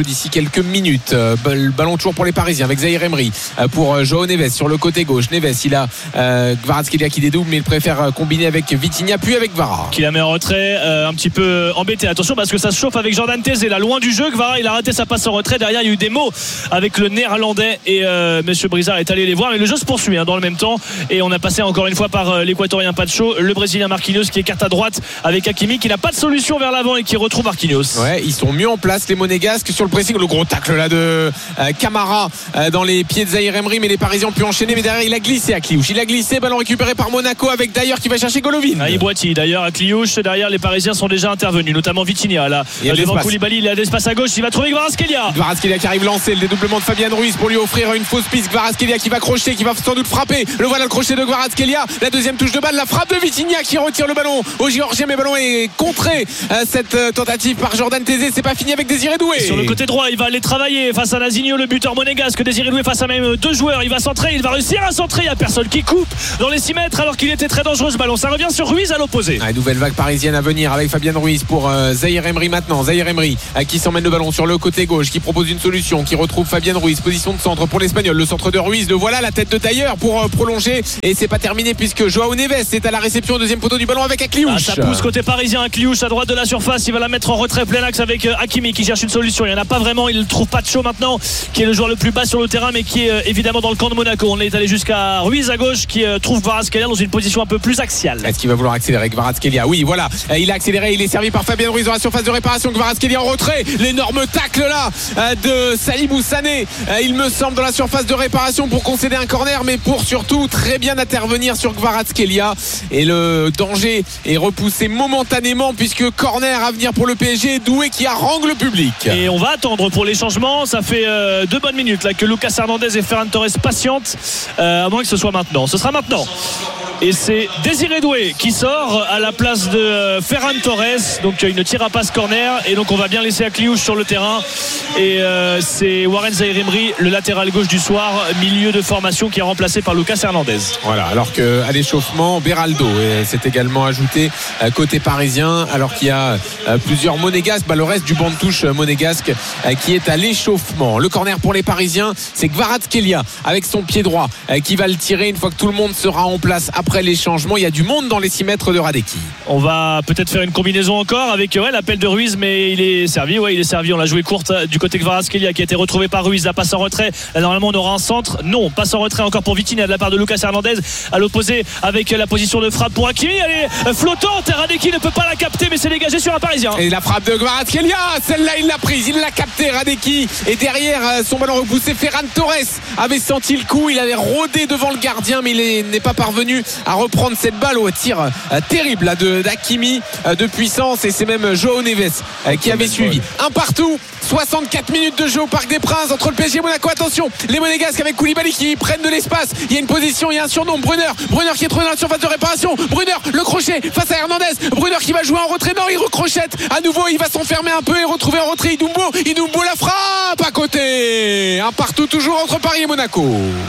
d'ici quelques minutes. Le ballon toujours pour les Parisiens avec Zahir Emery pour Joao Neves sur le côté gauche. Neves, il a euh, Kvaratskhelia qui dédouble, mais il préfère combiner avec Vitinha puis avec Kvara. Qui la met en retrait, euh, un petit peu embêté. Attention parce que ça se chauffe avec Jordan Thésée là, loin du jeu. Kvara, il a raté sa passe en retrait. Derrière, il y a eu des mots avec le néerlandais et euh, Monsieur Brizard est allé les voir. Mais le jeu se poursuit hein, dans le même temps. Et on a passé encore une fois par euh, l'équatorien Pacho, le brésilien Marquinhos qui écarte à droite avec Hakimi qui n'a pas de solution vers l'avant et qui retrouve Marquinhos. Ouais, ils sont mieux en place les Monégasques sur le pressing. Le gros tacle là de euh, Camara euh, dans les pieds de Zahir Emery, mais les Parisiens ont pu enchaîner. Mais derrière, il a glissé à Kliouch. Il a glissé, ballon récupéré par Monaco avec d'ailleurs qui va chercher Golovin. Ah, il boitille d'ailleurs à Kliouch. Derrière, les Parisiens sont déjà intervenus, notamment Vitinha là. Il y a devant l'espace. Koulibaly, il a l'espace à gauche. Il va trouver Kvaratskhelia. Kvaratskhelia qui arrive lancer le dédoublement de Fabien Ruiz pour lui offrir une fausse piste. Kvaratskhelia qui va crocheter, qui va sans doute frapper. Le voilà le crochet de Kvaratskhelia. La deuxième touche de balle, la frappe de Vitinha qui retire le ballon au Géorgien, mais le ballon est contré. Euh, cette euh, tentative par Jordan Thésée, c'est pas fini avec Désiré Doué. Sur le côté droit, il va aller travailler face à Nazinho, le buteur monégasque. Désiré Doué face à même deux joueurs. Il va centrer, il va réussir à centrer. Il n'y a personne qui coupe dans les six mètres alors qu'il était très dangereux ce ballon. Ça revient sur Ruiz à l'opposé. Ah, nouvelle vague parisienne à venir avec Fabien Ruiz pour euh, Zahir Emery maintenant. Zahir Emery euh, qui s'emmène le ballon sur le côté gauche, qui propose une solution, qui retrouve Fabien Ruiz, position de centre pour l'Espagnol. Le centre de Ruiz, le voilà, la tête de tailleur pour euh, prolonger. Et c'est pas terminé puisque Joao Neves est à la réception au deuxième poteau du ballon avec Akliouch. Ah, ça pousse côté parisien. Akliouch à droite de la surface. Il va la mettre en retrait plein axe avec euh, Hakimi qui cherche une solution. Il n'y en a pas vraiment. Il ne trouve pas de chaud maintenant, qui est le joueur le plus bas sur le terrain, mais qui est euh, évidemment dans le camp de Monaco. On est allé jusqu'à Ruiz à gauche qui euh, trouve Kvaratskhelia dans une position un peu plus axiale. Est-ce qu'il va vouloir accélérer Kvaratskhelia? Oui, voilà. Euh, il a accéléré. Il est servi par Fabien Ruiz dans la surface de réparation. Kvaratskhelia en retrait. L'énorme tacle là euh, de Salibou Sané. Euh, il me semble dans la surface de réparation pour concéder un corner, mais pour surtout très bien intervenir sur Kvaratskhelia. Et le danger est repoussé momentanément puisque corner à venir pour le P S G. Doué qui harangue le public. Et on va attendre pour les changements. Ça fait euh, deux bonnes minutes là que Lucas Hernandez et Ferran Torres patientent, euh, à moins que ce soit maintenant. Ce sera maintenant. Et c'est Désiré Doué qui sort à la place de euh, Ferran Torres. Donc il ne tire pas ce corner. Et donc on va bien laisser Akliouch sur le terrain. Et euh, c'est Warren Zahir Emery, le latéral gauche du soir, milieu de formation, qui est remplacé par Lucas Hernandez. Voilà, alors qu'à l'échauffement, Beraldo s'est également ajouté euh, côté parisien, alors qu'il y a euh, plusieurs monégasques. Bah, le reste du banc de touche euh, monégasque euh, qui est à l'échauffement. Le corner pour les Parisiens, c'est Kvaratskhelia avec son pied droit euh, qui va le tirer une fois que tout le monde sera en place après les changements. Il y a du monde dans les six mètres de Radeki. On va peut-être faire une combinaison encore avec ouais, l'appel de Ruiz, mais il est servi. Ouais, il est servi. On l'a joué courte du côté Kvaratskhelia qui a été retrouvé par Ruiz. La passe en retrait. Là, normalement, on aura un centre. Non, passe en retrait encore pour Vitinha de la part de Lucas Hernandez. À l'opposé avec la position de frappe pour Hakimi. Elle est flottante. Radeki ne peut pas la capter, mais c'est dégagé sur un Parisien. Et la frappe de Kvaratskhelia, celle-là, il l'a prise. Il l'a capté, Radeki. Et derrière, son ballon repoussé, Ferran Torres avait senti le coup. Il avait rôdé devant le gardien, mais il n'est pas parvenu à reprendre cette balle au tir euh, terrible là, de d'Hakimi euh, de puissance. Et c'est même Joao Neves euh, qui avait suivi. Un partout. soixante-quatre minutes de jeu au Parc des Princes entre le P S G et Monaco. Attention, les Monégasques avec Koulibaly qui prennent de l'espace. Il y a une position, il y a un surnom. Brunner, Brunner qui est trouvé dans la surface de réparation. Brunner, le crochet face à Hernandez. Brunner qui va jouer en retrait. Non, il recrochette. À nouveau, il va s'enfermer un peu et retrouver en retrait Idumbo. Idumbo la frappe à côté. Un partout toujours entre Paris et Monaco.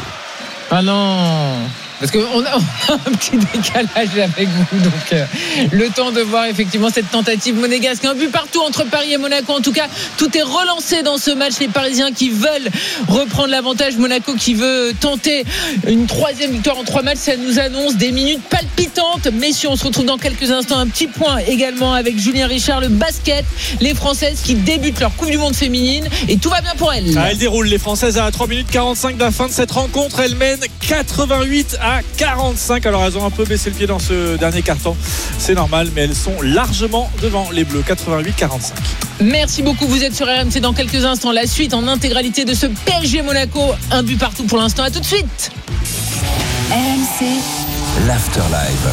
Ah non. Parce qu'on a, on a un petit décalage avec vous, donc euh, le temps de voir effectivement cette tentative monégasque. Un but partout entre Paris et Monaco. En tout cas, tout est relancé dans ce match. Les Parisiens qui veulent reprendre l'avantage, Monaco qui veut tenter une troisième victoire en trois matchs. Ça nous annonce des minutes palpitantes. Messieurs, on se retrouve dans quelques instants. Un petit point également avec Julien Richard, le basket. Les Françaises qui débutent leur Coupe du Monde féminine et tout va bien pour elles. Ah, elles déroulent, les Françaises, à trois minutes quarante-cinq de la fin de cette rencontre. Elles mènent quatre-vingt-huit à quarante-cinq. Alors elles ont un peu baissé le pied dans ce dernier quart-temps, c'est normal, mais elles sont largement devant les Bleus, quatre-vingt-huit quarante-cinq. Merci beaucoup, vous êtes sur R M C. Dans quelques instants, la suite en intégralité de ce P S G Monaco. Un but partout pour l'instant, à tout de suite. R M C l'Afterlife.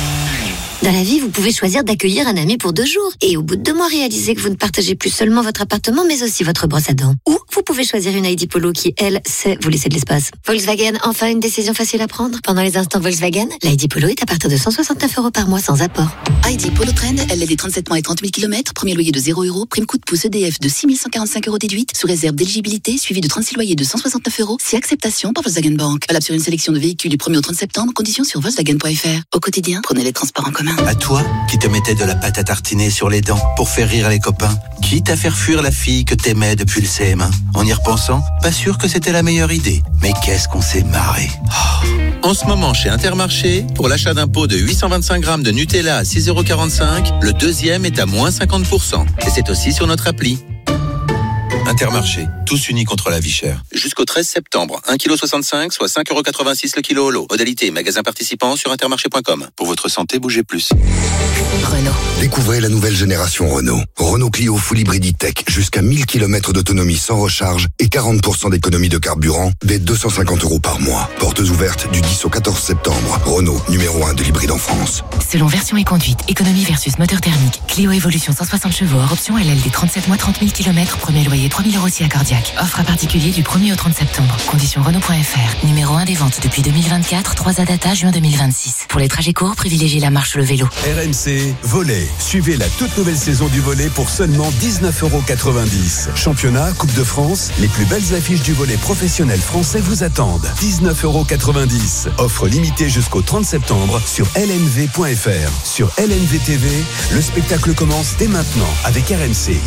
Dans la vie, vous pouvez choisir d'accueillir un ami pour deux jours. Et au bout de deux mois, réaliser que vous ne partagez plus seulement votre appartement, mais aussi votre brosse à dents. Ou vous pouvez choisir une I D Polo qui, elle, sait vous laisser de l'espace. Volkswagen, enfin une décision facile à prendre. Pendant les instants Volkswagen, l'I D Polo est à partir de cent soixante-neuf euros par mois sans apport. I D Polo Trend, L L D trente-sept mois et trente mille kilomètres. Premier loyer de zéro euros. Prime coup de pouce E D F de six mille cent quarante-cinq euros déduite. Sous réserve d'éligibilité, suivi de trente-six loyers de cent soixante-neuf euros. Si acceptation par Volkswagen Bank. Valable sur une sélection de véhicules du premier au trente septembre. Conditions sur Volkswagen point F R. Au quotidien, prenez les transports en commun. À toi qui te mettais de la pâte à tartiner sur les dents pour faire rire les copains. Quitte à faire fuir la fille que t'aimais depuis le C M un. En y repensant, pas sûr que c'était la meilleure idée. Mais qu'est-ce qu'on s'est marré. Oh. En ce moment, chez Intermarché, pour l'achat d'un pot de huit cent vingt-cinq grammes de Nutella à six euros quarante-cinq, le deuxième est à moins cinquante pour cent. Et c'est aussi sur notre appli. Intermarché, tous unis contre la vie chère. Jusqu'au treize septembre, un virgule soixante-cinq kilos, soit cinq euros quatre-vingt-six le kilo au lot. Modalité et magasin participant sur intermarché point com. Pour votre santé, bougez plus. Renault. Découvrez la nouvelle génération Renault. Renault Clio Full Hybrid E-Tech, jusqu'à mille kilomètres d'autonomie sans recharge et quarante pour cent d'économie de carburant dès deux cent cinquante euros par mois. Portes ouvertes du dix au quatorze septembre. Renault, numéro un de l'hybride en France. Selon version et conduite, économie versus moteur thermique. Clio Evolution cent soixante chevaux, hors option L L D trente-sept mois, trente mille kilomètres, premier loyer trois mille euros si à Cardiac. Offre à particulier du premier au trente septembre. Conditions Renault point F R. Numéro un des ventes depuis deux mille vingt-quatre, trois A data juin deux mille vingt-six. Pour les trajets courts, privilégiez la marche ou le vélo. R M C Volley. Suivez la toute nouvelle saison du volley pour seulement dix-neuf euros quatre-vingt-dix. Championnat, Coupe de France, les plus belles affiches du volley professionnel français vous attendent. dix-neuf euros quatre-vingt-dix. Offre limitée jusqu'au trente septembre sur L N V point F R. Sur L N V T V, le spectacle commence dès maintenant avec R M C.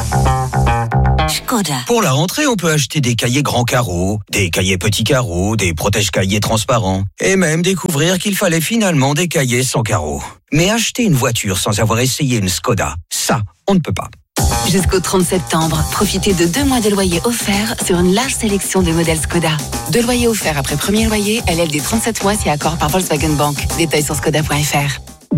Skoda. Pour la rentrée, on peut acheter des cahiers grands carreaux, des cahiers petits carreaux, des protège-cahiers transparents, et même découvrir qu'il fallait finalement des cahiers sans carreaux. Mais acheter une voiture sans avoir essayé une Skoda, ça, on ne peut pas. Jusqu'au trente septembre, profitez de deux mois de loyer offert sur une large sélection de modèles Skoda. Deux loyers offerts après premier loyer, L L D trente-sept mois si accord par Volkswagen Bank. Détails sur skoda point F R.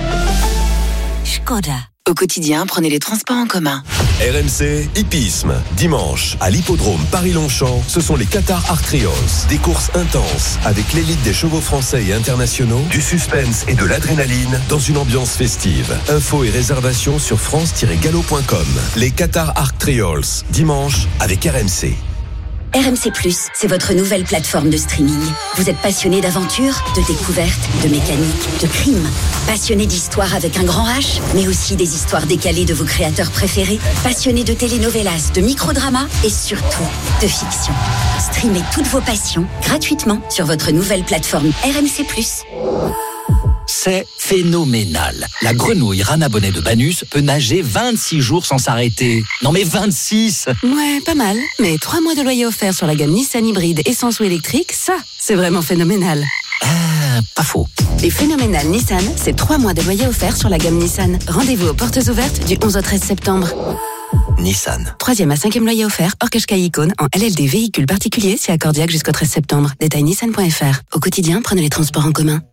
Skoda. Au quotidien, prenez les transports en commun. R M C Hippisme. Dimanche, à l'hippodrome Paris-Longchamp, ce sont les Qatar Arc Trials. Des courses intenses avec l'élite des chevaux français et internationaux, du suspense et de l'adrénaline dans une ambiance festive. Infos et réservations sur france tiret galop point com. Les Qatar Arc Trials. Dimanche avec R M C. R M C plus, c'est votre nouvelle plateforme de streaming. Vous êtes passionné d'aventure, de découverte, de mécanique, de crime. Passionné d'histoire avec un grand H, mais aussi des histoires décalées de vos créateurs préférés. Passionné de telenovelas, de microdramas et surtout de fiction. Streamez toutes vos passions gratuitement sur votre nouvelle plateforme R M C plus. C'est phénoménal. La grenouille Rana Bonnet de Banus peut nager vingt-six jours sans s'arrêter. Non mais vingt-six! Ouais, pas mal. Mais trois mois de loyer offert sur la gamme Nissan hybride essence ou électrique, ça, c'est vraiment phénoménal. Ah, pas faux. Et phénoménal Nissan, c'est trois mois de loyer offert sur la gamme Nissan. Rendez-vous aux portes ouvertes du onze au treize septembre. Nissan. Troisième à cinquième loyer offert, hors Qashqai Icône, en L L D véhicule particulier, si accordiaque jusqu'au treize septembre. Détail nissan point F R. Au quotidien, prenez les transports en commun.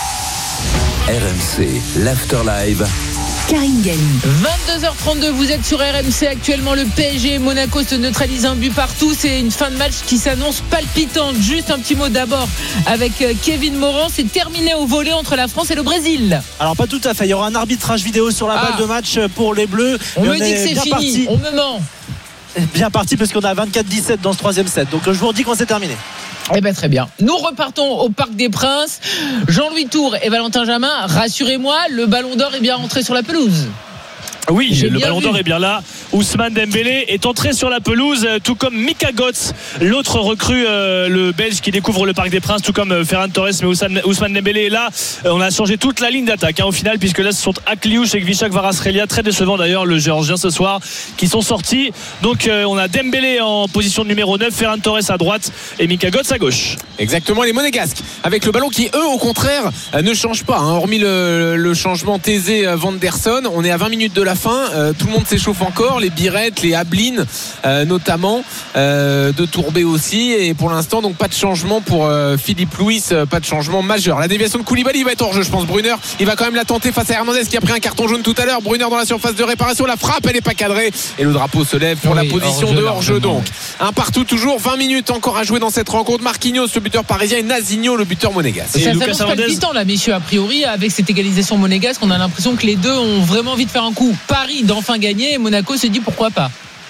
R M C, l'After Live. Karine Galli. vingt-deux heures trente-deux, vous êtes sur R M C actuellement. Le P S G et Monaco se neutralisent un but partout. C'est une fin de match qui s'annonce palpitante. Juste un petit mot d'abord avec Kevin Morand. C'est terminé au volley entre la France et le Brésil. Alors pas tout à fait. Il y aura un arbitrage vidéo sur la balle ah. de match pour les Bleus. On Mais me on dit que c'est fini. Parti. On me ment. Bien parti parce qu'on a vingt-quatre dix-sept dans ce troisième set. Donc je vous redis quand c'est terminé. Eh bien très bien. Nous repartons au Parc des Princes. Jean-Louis Tour et Valentin Jamin, rassurez-moi, le Ballon d'Or est bien rentré sur la pelouse. Oui, J'ai le Ballon vu. d'Or est bien là. Ousmane Dembélé est entré sur la pelouse, tout comme Mika Götze, l'autre recrue, euh, le Belge qui découvre le Parc des Princes, tout comme euh, Ferran Torres. Mais Ousmane, Ousmane Dembélé est là. Euh, on a changé toute la ligne d'attaque hein, au final, puisque là ce sont Akliouche et Kvichak Kvaratskhelia, très décevant d'ailleurs le Géorgien ce soir, qui sont sortis. Donc euh, on a Dembélé en position de numéro neuf, Ferran Torres à droite et Mika Götze à gauche. Exactement, les Monégasques avec le ballon qui eux au contraire ne changent pas hein. Hormis le, le changement Thésée Vanderson, on est à vingt minutes de la fin. euh, tout le monde s'échauffe encore, les Birettes, les Ablin euh, notamment, euh, de Tourbet aussi, et pour l'instant donc pas de changement pour euh, Philippe Louis, euh, pas de changement majeur. La déviation de Koulibaly va être hors jeu, je pense. Brunner il va quand même la tenter face à Hernandez qui a pris un carton jaune tout à l'heure. Brunner dans la surface de réparation, la frappe elle n'est pas cadrée et le drapeau se lève pour oui, la position hors-jeu, de hors-jeu donc un partout toujours, vingt minutes encore à jouer dans cette rencontre. Marquinhos le buteur parisien et Nazinho le buteur monégasque. Et ça s'annonce palpitant là messieurs, a priori avec cette égalisation monégasque on a l'impression que les deux ont vraiment envie de faire un coup. Paris d'enfin gagner et Monaco se dit pourquoi pas.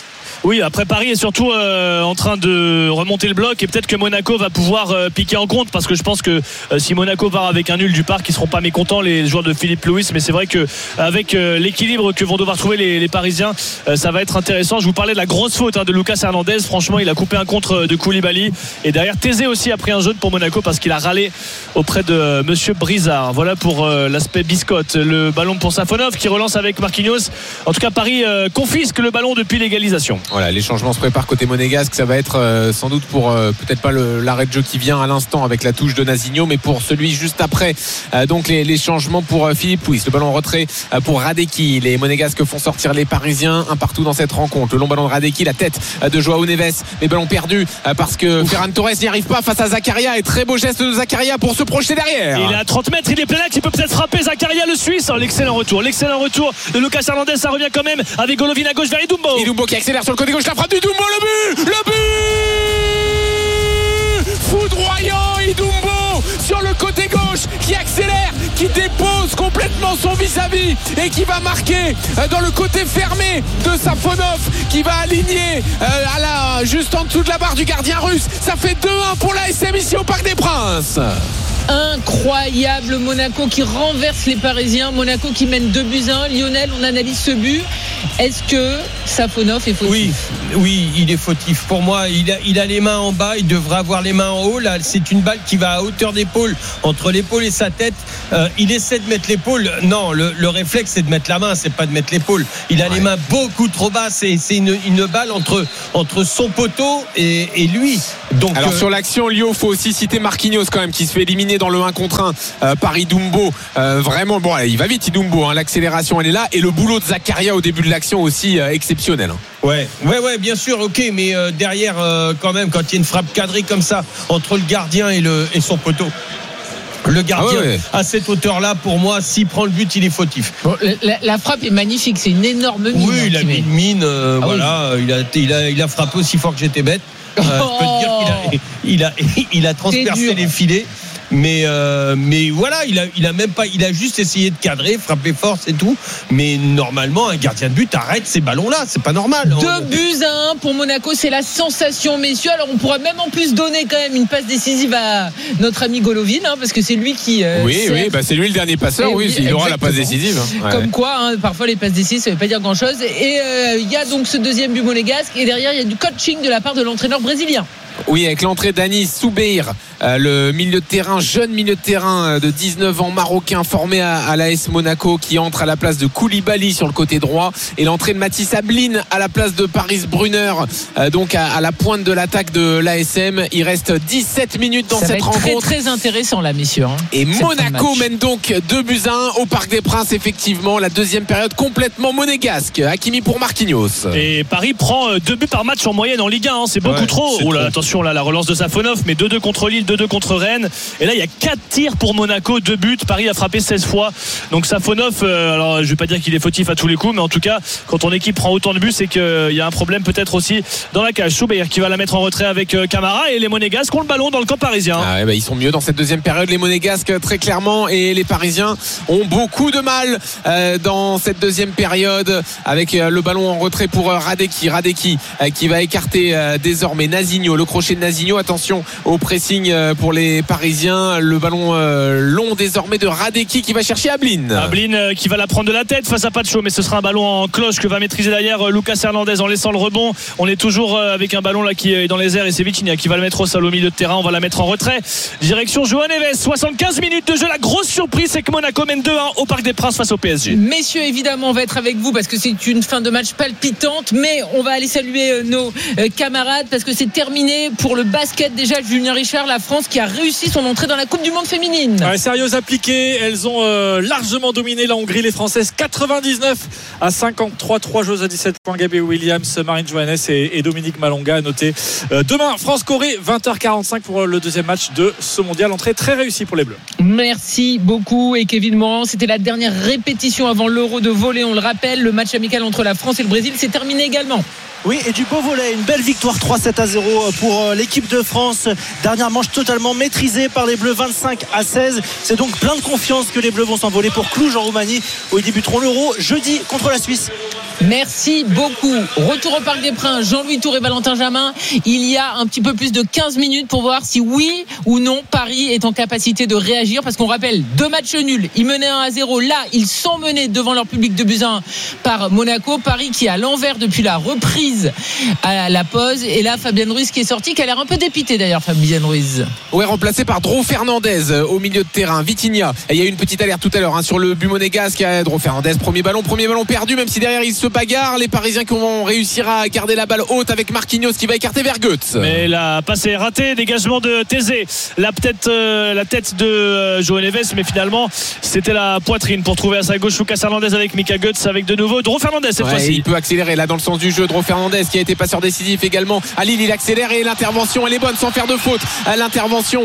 Oui, après Paris est surtout euh, en train de remonter le bloc et peut-être que Monaco va pouvoir euh, piquer en compte parce que je pense que euh, si Monaco part avec un nul du parc, ils seront pas mécontents les joueurs de Philippe Louis, mais c'est vrai que avec euh, l'équilibre que vont devoir trouver les, les Parisiens, euh, ça va être intéressant. Je vous parlais de la grosse faute hein, de Lucas Hernandez. Franchement, il a coupé un contre de Koulibaly et derrière Thésée aussi a pris un jaune pour Monaco parce qu'il a râlé auprès de euh, Monsieur Brizard. Voilà pour euh, l'aspect biscotte. Le ballon pour Safonov qui relance avec Marquinhos. En tout cas, Paris euh, confisque le ballon depuis l'égalisation. Voilà, les changements se préparent côté monégasque. Ça va être euh, sans doute pour euh, peut-être pas le, l'arrêt de jeu qui vient à l'instant avec la touche de Nazinho, mais pour celui juste après. Euh, donc les, les changements pour euh, Philippe Louis. Le ballon en retrait euh, pour Radeki. Les monégasques font sortir les Parisiens un partout dans cette rencontre. Le long ballon de Radeki, la tête euh, de Joao Neves. Les ballons perdus euh, parce que Ouf. Ferran Torres n'y arrive pas face à Zakaria. Et très beau geste de Zakaria pour se projeter derrière. Il est à trente mètres, il est plein là, qui peut peut-être frapper Zakaria le Suisse. L'excellent retour, l'excellent retour de Lucas Hernandez. Ça revient quand même avec Golovin à gauche vers Idumbo. Idumbo qui accélère sur le côté gauche, la frappe d'Idumbo, le but, le but foudroyant. Idumbo sur le côté gauche qui accélère, qui dépose complètement son vis-à-vis et qui va marquer dans le côté fermé de Safonov, qui va aligner à la, juste en dessous de la barre du gardien russe. Ça fait deux un pour l'A S M ici au Parc des Princes. Incroyable, Monaco qui renverse les Parisiens, Monaco qui mène deux buts à un. Lionel, on analyse ce but. Est-ce que Safonov est fautif? Oui, oui, il est fautif. Pour moi, il a, il a les mains en bas, il devrait avoir les mains en haut. Là, c'est une balle qui va à hauteur d'épaule, entre l'épaule et sa tête. Euh, il essaie de mettre l'épaule. Non, le, le réflexe, c'est de mettre la main, c'est pas de mettre l'épaule. Il a ouais. les mains beaucoup trop bas. C'est, c'est une, une balle entre, entre son poteau et, et lui. Donc, alors euh... sur l'action, Lio, faut aussi citer Marquinhos quand même, qui se fait éliminer dans le un contre un euh, par Idumbo. Euh, vraiment, bon, il va vite Idumbo, hein, l'accélération elle est là, et le boulot de Zakaria au début de l'action aussi euh, exceptionnel. Hein. Ouais, ouais, ouais, bien sûr, ok, mais euh, derrière, euh, quand même, quand il y a une frappe cadrée comme ça entre le gardien et, le, et son poteau. Le gardien, ah ouais, ouais. à cette hauteur-là, pour moi, s'il prend le but, il est fautif. Bon, la, la frappe est magnifique, c'est une énorme mine. Oui, il a mis une mine, euh, ah voilà, oui. il, a, il, a, il a frappé aussi fort que j'étais bête. Euh, oh. Je peux te dire qu'il a, il a, il a transpercé les filets. Mais euh, mais voilà, il a il a même pas, il a juste essayé de cadrer, frapper fort, c'est tout. Mais normalement, un gardien de but arrête ces ballons-là, c'est pas normal. Deux buts à un pour Monaco, c'est la sensation, messieurs. Alors on pourra même en plus donner quand même une passe décisive à notre ami Golovin, hein, parce que c'est lui qui. Euh, oui, sert... oui, bah c'est lui le dernier passeur. Et oui, il aura la passe décisive. Hein. Ouais. Comme quoi, hein, parfois les passes décisives, ça veut pas dire grand-chose. Et il euh, y a donc ce deuxième but monégasque, et derrière il y a du coaching de la part de l'entraîneur brésilien. Oui, avec l'entrée d'Anis Soubeir, euh, le milieu de terrain, jeune milieu de terrain de dix-neuf ans, marocain, formé à, à l'A S Monaco, qui entre à la place de Koulibaly sur le côté droit, et l'entrée de Mathis Ablin à la place de Paris Brunner, euh, donc à, à la pointe de l'attaque de l'A S M. Il reste dix-sept minutes dans Ça cette va être rencontre. Très très intéressant là, messieurs. Hein, et Monaco mène donc deux buts à un au Parc des Princes. Effectivement, la deuxième période complètement monégasque. Hakimi pour Marquinhos. Et Paris prend deux buts par match en moyenne en Ligue un. Hein, c'est beaucoup ouais, trop. C'est oh là, trop. Attention là, la relance de Safonov, mais deux deux contre Lille, deux deux contre Rennes. Et là, il y a quatre tirs pour Monaco, deux buts. Paris a frappé seize fois. Donc Safonov, euh, alors je vais pas dire qu'il est fautif à tous les coups, mais en tout cas, quand ton équipe prend autant de buts, c'est qu'il euh, y a un problème peut-être aussi dans la cage. Soubeir qui va la mettre en retrait avec euh, Camara, et les Monégasques ont le ballon dans le camp parisien. Ah ouais, bah, ils sont mieux dans cette deuxième période, les Monégasques, très clairement, et les Parisiens ont beaucoup de mal euh, dans cette deuxième période, avec euh, le ballon en retrait pour euh, Radeki. Radeki euh, qui va écarter euh, désormais Nazinho, le crochet de Nazinho. Attention au pressing pour les Parisiens. Le ballon long désormais de Radeki qui va chercher Ablin. Ablin qui va la prendre de la tête face à Pacho, mais ce sera un ballon en cloche que va maîtriser derrière Lucas Hernandez en laissant le rebond. On est toujours avec un ballon là qui est dans les airs, et c'est Vitinha qui va le mettre au sol au milieu de terrain. On va la mettre en retrait. Direction Joao Neves. soixante-quinze minutes de jeu. La grosse surprise, c'est que Monaco mène deux un au Parc des Princes face au P S G. Messieurs, évidemment, on va être avec vous parce que c'est une fin de match palpitante, mais on va aller saluer nos camarades parce que c'est terminé pour le basket. Déjà, Julien Richard, la France qui a réussi son entrée dans la Coupe du Monde féminine. Ouais, sérieuse appliquée, elles ont euh, largement dominé la Hongrie, les Françaises quatre-vingt-dix-neuf à cinquante-trois, trois joueuses à dix-sept points. Gabby Williams, Marine Johannes et, et Dominique Malonga à noter. Euh, demain, France-Corée, vingt heures quarante-cinq pour le deuxième match de ce mondial. Entrée très réussie pour les Bleus. Merci beaucoup. Et Kevin Morand, c'était la dernière répétition avant l'Euro de volley. On le rappelle, le match amical entre la France et le Brésil s'est terminé également. Oui, et du beau volley, une belle victoire trois sept à zéro pour l'équipe de France. Dernière manche totalement maîtrisée par les Bleus, vingt-cinq à seize. C'est donc plein de confiance que les Bleus vont s'envoler pour Cluj en Roumanie, où ils débuteront l'Euro jeudi contre la Suisse. Merci beaucoup. Retour au Parc des Princes, Jean-Louis Tour et Valentin Jamin. Il y a un petit peu plus de quinze minutes pour voir si oui ou non Paris est en capacité de réagir, parce qu'on rappelle deux matchs nuls. Ils menaient un à zéro. Là, ils sont menés devant leur public de buts à un par Monaco. Paris qui est à l'envers depuis la reprise à la pause. Et là, Fabienne Ruiz qui est sortie, qui a l'air un peu dépité d'ailleurs, Fabienne Ruiz. Ouais, remplacé par Dro Fernandez au milieu de terrain. Vitinha. Il y a eu une petite alerte tout à l'heure hein, sur le but monégasque. Dro Fernandez, premier ballon, premier ballon perdu, même si derrière il se bagarre. Les Parisiens qui vont réussir à garder la balle haute avec Marquinhos qui va écarter vers Goetz. Mais la passe est ratée, dégagement de Thésée, la tête, euh, la tête de euh, João Neves, mais finalement c'était la poitrine pour trouver à sa gauche Lucas Hernandez avec Mika Goetz, avec de nouveau Dro Fernandez cette ouais, fois-ci. Il peut accélérer là dans le sens du jeu. Dro Fernandez qui a été passeur décisif également à Lille, il accélère et l'intervention elle est bonne sans faire de faute. L'intervention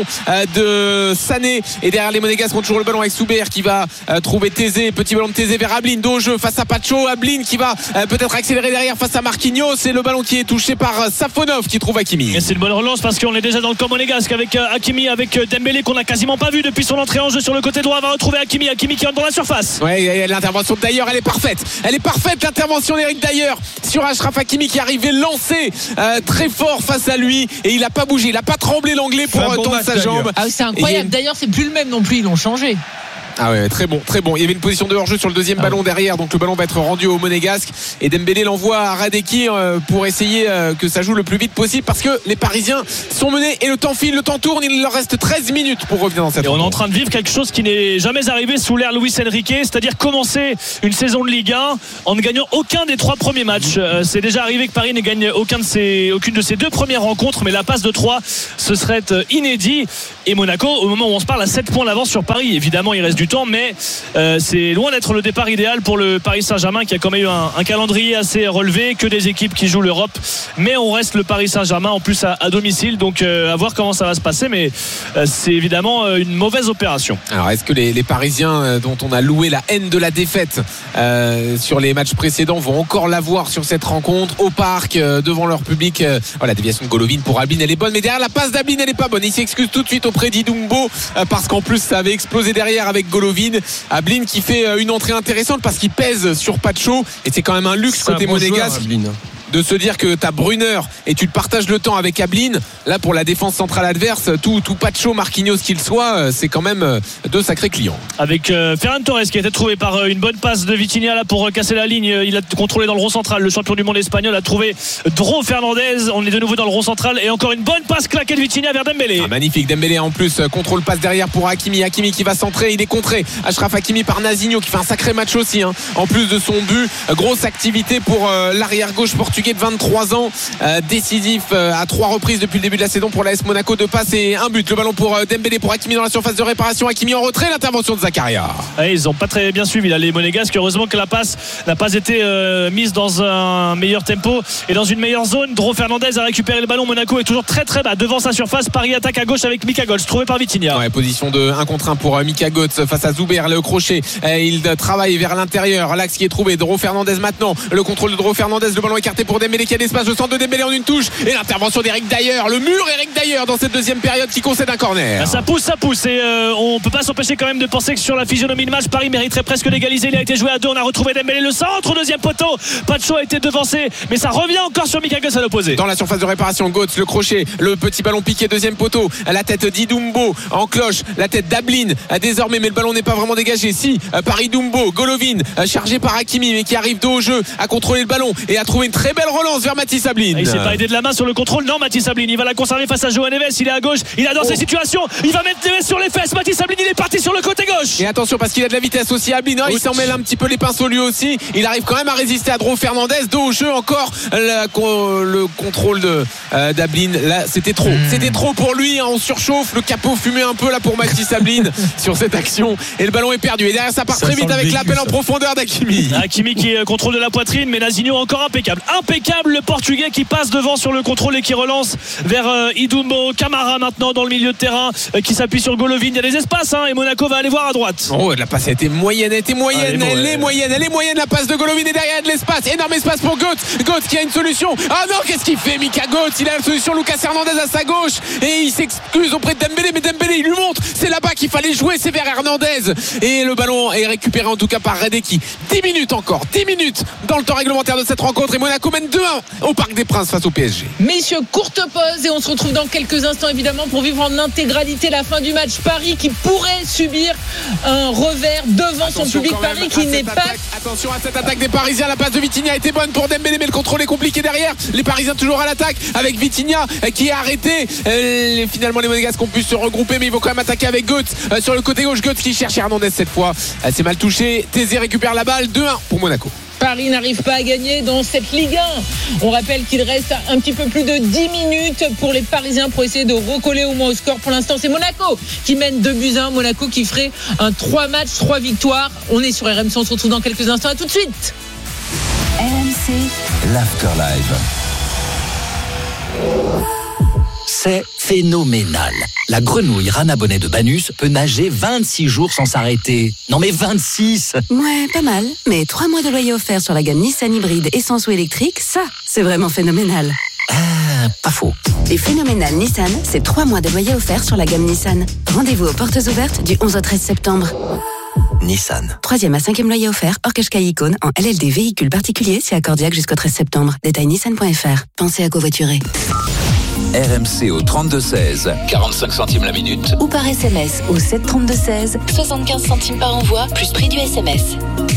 de Sané et derrière les Monégasques ont toujours le ballon avec Soubert qui va trouver Thésée, petit ballon de Thésée vers Ablin, dos au jeu face à Pacho, Ablin qui va peut-être accélérer derrière face à Marquinhos, et le ballon qui est touché par Safonov qui trouve Hakimi. Et c'est une bonne relance parce qu'on est déjà dans le camp monégasque avec Hakimi, avec Dembélé qu'on n'a quasiment pas vu depuis son entrée en jeu sur le côté droit. Va retrouver Hakimi, Hakimi qui entre dans la surface. Ouais, l'intervention d'ailleurs elle est parfaite, elle est parfaite l'intervention d'Eric d'ailleurs sur Achraf Hakimi qui arrivait lancé euh, très fort face à lui et il n'a pas bougé, il n'a pas tremblé l'anglais pour bon tendre sa jambe. Ah, c'est incroyable, d'ailleurs c'est plus le même non plus, ils l'ont changé. Ah ouais, très bon, très bon. Il y avait une position de hors-jeu sur le deuxième ah ballon derrière, donc le ballon va être rendu au Monégasque et Dembélé l'envoie à Radeki pour essayer que ça joue le plus vite possible parce que les Parisiens sont menés et le temps file, le temps tourne. Il leur reste treize minutes pour revenir dans cette. Et on est en train de vivre quelque chose qui n'est jamais arrivé sous l'ère Luis Enrique, c'est-à-dire commencer une saison de Ligue un en ne gagnant aucun des trois premiers matchs. Euh, c'est déjà arrivé que Paris ne gagne aucun de ses, aucune de ses deux premières rencontres, mais la passe de trois, ce serait inédit. Et Monaco, au moment où on se parle, à sept points d'avance sur Paris. Évidemment, il reste du temps, mais euh, c'est loin d'être le départ idéal pour le Paris Saint-Germain qui a quand même eu un, un calendrier assez relevé, que des équipes qui jouent l'Europe, mais on reste le Paris Saint-Germain en plus à, à domicile, donc euh, à voir comment ça va se passer, mais euh, c'est évidemment euh, une mauvaise opération. Alors est-ce que les, les Parisiens euh, dont on a loué la haine de la défaite euh, sur les matchs précédents vont encore l'avoir sur cette rencontre au parc euh, devant leur public? euh, oh, la déviation de Golovin pour Ablin elle est bonne, mais derrière la passe d'Ablin elle est pas bonne, il s'excuse tout de suite auprès d'Idumbo euh, parce qu'en plus ça avait explosé derrière avec Golovin. Ablin qui fait une entrée intéressante parce qu'il pèse sur Pacho et c'est quand même un luxe c'est côté monégasque de se dire que t'as Brunner et tu te partages le temps avec Ablin. Là pour la défense centrale adverse, tout, tout Pacho, Marquinhos qu'il soit, c'est quand même deux sacrés clients. Avec euh, Ferran Torres qui a été trouvé par euh, une bonne passe de Vitinha là pour euh, casser la ligne. Il a contrôlé dans le rond central. Le champion du monde espagnol a trouvé Dro Fernandez. On est de nouveau dans le rond central et encore une bonne passe claquée de Vitinha vers Dembélé. Ah, magnifique Dembélé en plus, contrôle passe derrière pour Hakimi. Hakimi qui va centrer, il est contré. Achraf Hakimi par Nazinho qui fait un sacré match aussi hein. En plus de son but, grosse activité pour euh, l'arrière gauche portugais de vingt-trois ans, euh, décisif euh, à trois reprises depuis le début de la saison pour l'A S Monaco, deux passes et un but. Le ballon pour euh, Dembélé, pour Hakimi dans la surface de réparation, Hakimi en retrait, l'intervention de Zakaria. Ah, ils n'ont pas très bien suivi là, les Monégasques. Heureusement que la passe n'a pas été euh, mise dans un meilleur tempo et dans une meilleure zone. Dro Fernandez a récupéré le ballon. Monaco est toujours très très bas devant sa surface. Paris attaque à gauche avec Mika Goetz trouvé par Vitinha. Ouais, position de un contre un pour euh, Mika Goetz face à Zuber, le crochet. Euh, il travaille vers l'intérieur. L'axe qui est trouvé. Dro Fernandez maintenant. Le contrôle de Dro Fernandez. Le ballon écarté pour Dembélé qui a l'espace. Le centre de Dembélé en une touche et l'intervention d'Eric Dyer, le mur Eric Dyer dans cette deuxième période qui concède un corner. Ça pousse, ça pousse et euh, on peut pas s'empêcher quand même de penser que sur la physionomie de match, Paris mériterait presque d'égaliser. Il a été joué à deux, on a retrouvé Dembélé, le centre, deuxième poteau. Pacho a été devancé, mais ça revient encore sur Mika Goetz à l'opposé. Dans la surface de réparation, Goetz, le crochet, le petit ballon piqué, deuxième poteau, la tête d'Idumbo en cloche, la tête d'Ablin désormais, mais le ballon n'est pas vraiment dégagé. Si par Idumbo, Golovin chargé par Hakimi, mais qui arrive dos au jeu, à contrôler le ballon et à trouver une très belle relance vers Mathis Ablin. Il s'est pas aidé de la main sur le contrôle, non Mathis Ablin, il va la conserver face à João Neves, il est à gauche, il a dans oh. ces situations, il va mettre Neves sur les fesses. Mathis Ablin, il est parti sur le côté gauche. Et attention parce qu'il a de la vitesse aussi Ablin, hein, il s'en mêle un petit peu les pinceaux lui aussi. Il arrive quand même à résister à Dro Fernandez, dos au jeu encore la, le contrôle de euh, d'Ablin. Là c'était trop, mmh. c'était trop pour lui, hein, on surchauffe, le capot fumait un peu là pour Mathis Ablin sur cette action et le ballon est perdu. Et derrière ça part ça très vite avec l'appel en profondeur d'Hakimi. Hakimi qui contrôle de la poitrine, mais Nazinho encore impeccable. Impeccable le Portugais qui passe devant sur le contrôle et qui relance vers euh, Idumbo. Camara maintenant dans le milieu de terrain euh, qui s'appuie sur Golovin. Il y a des espaces hein, et Monaco va aller voir à droite. droite. Oh, la passe a été moyenne, elle était moyenne, elle, elle est moyenne, elle est moyenne, la passe de Golovin et derrière de l'espace, énorme espace pour Götze. Götze qui a une solution. Ah non, qu'est-ce qu'il fait, Mika Götze? Il a la solution, Lucas Hernandez à sa gauche et il s'excuse auprès de Dembélé, mais Dembélé il lui montre, c'est là-bas qu'il fallait jouer, c'est vers Hernandez et le ballon est récupéré en tout cas par Redeki. dix minutes encore, dix minutes dans le temps réglementaire de cette rencontre et Monaco mène deux un au Parc des Princes face au P S G. Messieurs, courte pause et on se retrouve dans quelques instants évidemment pour vivre en intégralité la fin du match. Paris qui pourrait subir un revers devant attention son public. Paris qui n'est pas... Attention à cette attaque des Parisiens, la passe de Vitinha a été bonne pour Dembélé mais le contrôle est compliqué derrière. Les Parisiens toujours à l'attaque avec Vitinha qui est arrêté. Euh, finalement les Monégasques ont pu se regrouper mais ils vont quand même attaquer avec Götze euh, sur le côté gauche. Götze qui cherche Hernandez cette fois. Euh, c'est mal touché. Thésée récupère la balle. deux un pour Monaco. Paris n'arrive pas à gagner dans cette Ligue un. On rappelle qu'il reste un petit peu plus de dix minutes pour les Parisiens pour essayer de recoller au moins au score. Pour l'instant, c'est Monaco qui mène deux buts à un. Monaco qui ferait un trois matchs, trois victoires. On est sur R M C, on se retrouve dans quelques instants. À tout de suite. R M C, l'Afterlife. C'est phénoménal. La grenouille Rana Bonnet de Banus peut nager vingt-six jours sans s'arrêter. Non mais vingt-six! Ouais, pas mal. Mais trois mois de loyer offert sur la gamme Nissan hybride essence ou électrique, ça, c'est vraiment phénoménal. Ah, pas faux. Et phénoménal Nissan, c'est trois mois de loyer offert sur la gamme Nissan. Rendez-vous aux portes ouvertes du onze au treize septembre. Nissan. Troisième à cinquième loyer offert, hors Qashqai Icône, en L L D véhicule particulier, c'est accordiaque jusqu'au treize septembre. Détail nissan point f r. Pensez à covoiturer. R M C au trente-deux seize, quarante-cinq centimes la minute. Ou par S M S au sept trente-deux seize, soixante-quinze centimes par envoi, plus prix du S M S.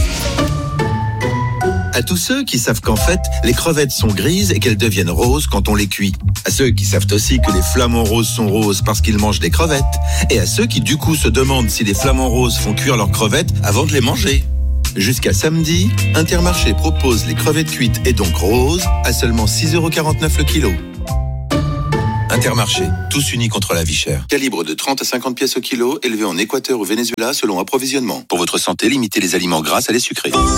À tous ceux qui savent qu'en fait, les crevettes sont grises et qu'elles deviennent roses quand on les cuit. À ceux qui savent aussi que les flamants roses sont roses parce qu'ils mangent des crevettes. Et à ceux qui du coup se demandent si les flamants roses font cuire leurs crevettes avant de les manger. Jusqu'à samedi, Intermarché propose les crevettes cuites et donc roses à seulement six euros quarante-neuf le kilo. Intermarché, tous unis contre la vie chère. Calibre de trente à cinquante pièces au kilo, élevé en Équateur ou Venezuela selon approvisionnement. Pour votre santé, limitez les aliments gras à les sucrés. Oh,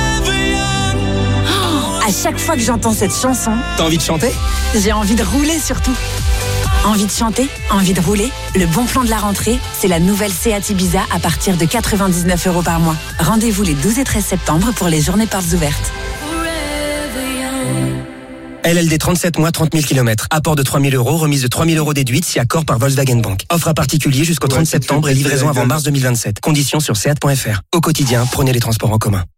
à chaque fois que j'entends cette chanson, t'as envie de chanter? J'ai envie de rouler surtout. Envie de chanter, envie de rouler. Le bon plan de la rentrée, c'est la nouvelle Seat Ibiza à partir de quatre-vingt-dix-neuf euros par mois. Rendez-vous les douze et treize septembre pour les journées portes ouvertes. L L D trente-sept mois, trente mille kilomètres. Apport de trois mille euros, remise de trois mille euros déduite si accord par Volkswagen Bank. Offre à particulier jusqu'au trente septembre et livraison avant mars deux mille vingt-sept. Conditions sur seat point f r. Au quotidien, prenez les transports en commun.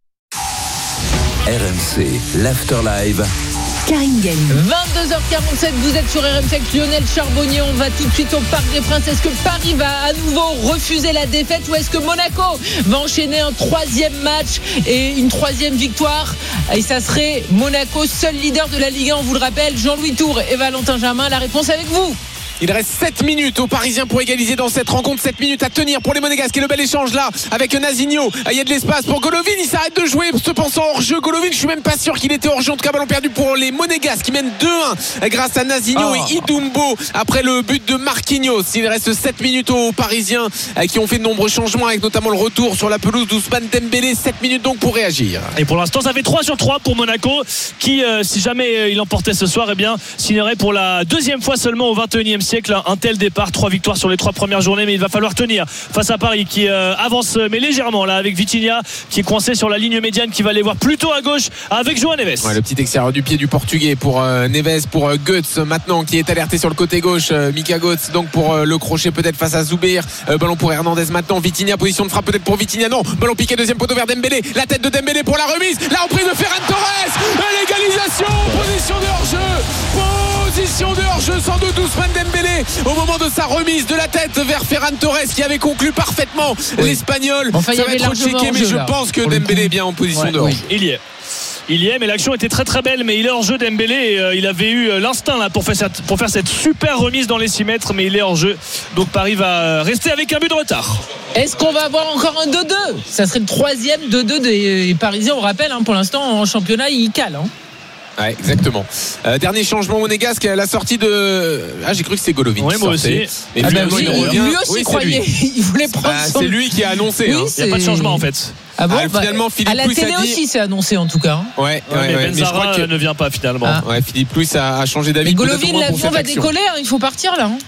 R M C, l'Afterlife. Karine Galli. vingt-deux heures quarante-sept, vous êtes sur R M C avec Lionel Charbonnier. On va tout de suite au Parc des Princes. Est-ce que Paris va à nouveau refuser la défaite ou est-ce que Monaco va enchaîner un troisième match et une troisième victoire? Et ça serait Monaco, seul leader de la Ligue un, on vous le rappelle. Jean-Louis Tour et Valentin Jamin, la réponse avec vous. Il reste sept minutes aux Parisiens pour égaliser dans cette rencontre. sept minutes à tenir pour les Monégasques. Et le bel échange là avec Nazinho. Il y a de l'espace pour Golovin. Il s'arrête de jouer se pensant hors jeu. Golovin, je suis même pas sûr qu'il était hors jeu. En tout cas, ballon perdu pour les Monégasques qui mènent deux un grâce à Nazinho oh. et Idumbo après le but de Marquinhos. Il reste sept minutes aux Parisiens qui ont fait de nombreux changements avec notamment le retour sur la pelouse d'Ousmane Dembélé. sept minutes donc pour réagir. Et pour l'instant, ça fait trois sur trois pour Monaco qui, euh, si jamais il emportait ce soir, eh bien, signerait pour la deuxième fois seulement au vingt et unième siècle un tel départ. Trois victoires sur les trois premières journées, mais il va falloir tenir face à Paris qui euh, avance mais légèrement là avec Vitinha qui est coincé sur la ligne médiane, qui va aller voir plutôt à gauche avec João Neves. Ouais, le petit extérieur du pied du Portugais pour euh, Neves, pour euh, Götze maintenant qui est alerté sur le côté gauche. euh, Mika Götze donc pour euh, le crochet peut-être face à Zubair. euh, ballon pour Hernandez maintenant. Vitinha, position de frappe peut-être pour Vitinha. Non, ballon piqué, deuxième poteau vers Dembélé. La tête de Dembélé pour la remise. La reprise de Ferran Torres. L'égalisation. Position de hors-jeu. Position de hors-jeu sans doute Ousmane Dembélé au moment de sa remise de la tête vers Ferran Torres qui avait conclu parfaitement oui. l'Espagnol. Enfin, ça va être checké, mais je là, pense que Dembélé est bien en position ouais, de hors-jeu. Oui. Il y est. Il y est, mais l'action était très très belle. Mais il est hors jeu, Dembélé. Et, euh, il avait eu l'instinct là pour faire, cette, pour faire cette super remise dans les six mètres, mais il est hors jeu. Donc Paris va rester avec un but de retard. Est-ce qu'on va avoir encore un deux deux? Ça serait le troisième deux deux des Parisiens. On rappelle, hein, pour l'instant en championnat, ils calent. Hein. Ouais, exactement. Euh, dernier changement monégasque, la sortie de. Ah, j'ai cru que c'était Golovin. Oui, moi aussi. Mais ah ben oui, il revient. Lui aussi oui, croyait. Il voulait prendre. Bah, son... C'est lui qui a annoncé. Oui, hein. Il n'y a pas de changement en fait. Ah bon, ah, bah, finalement, Philippe à la Louis télé a dit... aussi, c'est annoncé en tout cas. Hein. Ouais, ouais, ouais, mais ouais, Benzara mais je crois que... ne vient pas finalement. Ah. Ouais, Philippe Louis a, a changé d'avis. Mais Golovin, l'avion va décoller. Hein, il faut partir là. Hein.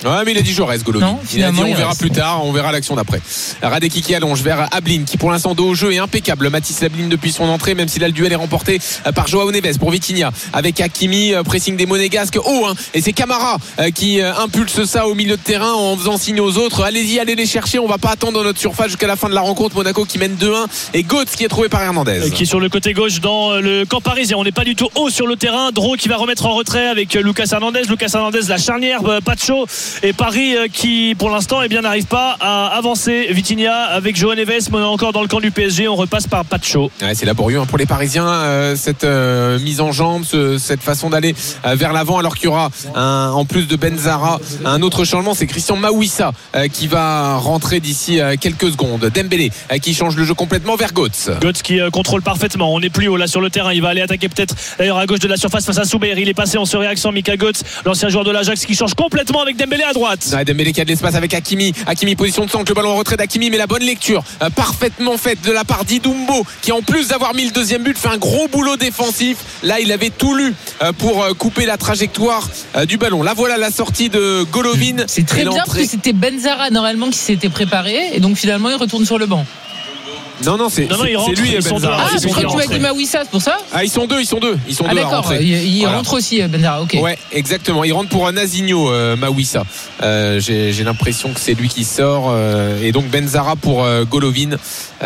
Ouais, mais il a dit je reste, Golovin. Non, il a dit on il verra reste. plus tard, on verra l'action d'après. Radeki qui allonge vers Ablin, qui pour l'instant dos au jeu est impeccable. Mathis Ablin depuis son entrée, même si là le duel est remporté par Joao Neves pour Vitinha, avec Hakimi, pressing des Monégasques haut, hein, et c'est Camara qui impulse ça au milieu de terrain en faisant signe aux autres. Allez-y, allez les chercher, on va pas attendre dans notre surface jusqu'à la fin de la rencontre. Monaco qui mène deux un et Götze qui est trouvé par Hernandez. Qui est sur le côté gauche dans le camp parisien. On n'est pas du tout haut sur le terrain. Dro qui va remettre en retrait avec Lucas Hernandez. Lucas Hernandez, la charnière, Pacho et Paris qui pour l'instant eh bien, n'arrive pas à avancer. Vitinha avec Joao Neves, mais on est encore dans le camp du P S G. On repasse par Pacho. Ouais, c'est laborieux hein, pour les Parisiens euh, cette euh, mise en jambe, ce, cette façon d'aller euh, vers l'avant, alors qu'il y aura un, en plus de Benzara un autre changement, c'est Christian Mawissa euh, qui va rentrer d'ici euh, quelques secondes. Dembélé euh, qui change le jeu complètement vers Götze. Götze qui euh, contrôle parfaitement. On n'est plus haut là sur le terrain. Il va aller attaquer peut-être d'ailleurs à gauche de la surface face à Souber. Il est passé en surréaction. Mika Götze, l'ancien joueur de l'Ajax, qui change complètement avec Dembélé à droite. Ouais, Dembélé qui a de l'espace avec Hakimi. Hakimi position de centre, le ballon en retrait d'Hakimi, mais la bonne lecture euh, parfaitement faite de la part d'Idumbo, qui en plus d'avoir mis le deuxième but fait un gros boulot défensif. Là il avait tout lu euh, pour euh, couper la trajectoire euh, du ballon. Là voilà la sortie de Golovin. C'est très bien parce que c'était Benzara normalement qui s'était préparé et donc finalement il retourne sur le banc. Non, non, c'est, non, non, c'est, rentrent, c'est lui et Benzara. Ah, je crois que tu m'as dit Mawissa, c'est pour ça. Ah, ils sont deux, ils sont deux. Ils sont ah, deux d'accord, à il, il voilà. rentre aussi, Benzara, ok. Ouais, exactement. Il rentre pour un Nazinho, euh, Mawissa. Euh, j'ai, j'ai l'impression que c'est lui qui sort. Euh, et donc Benzara pour euh, Golovin.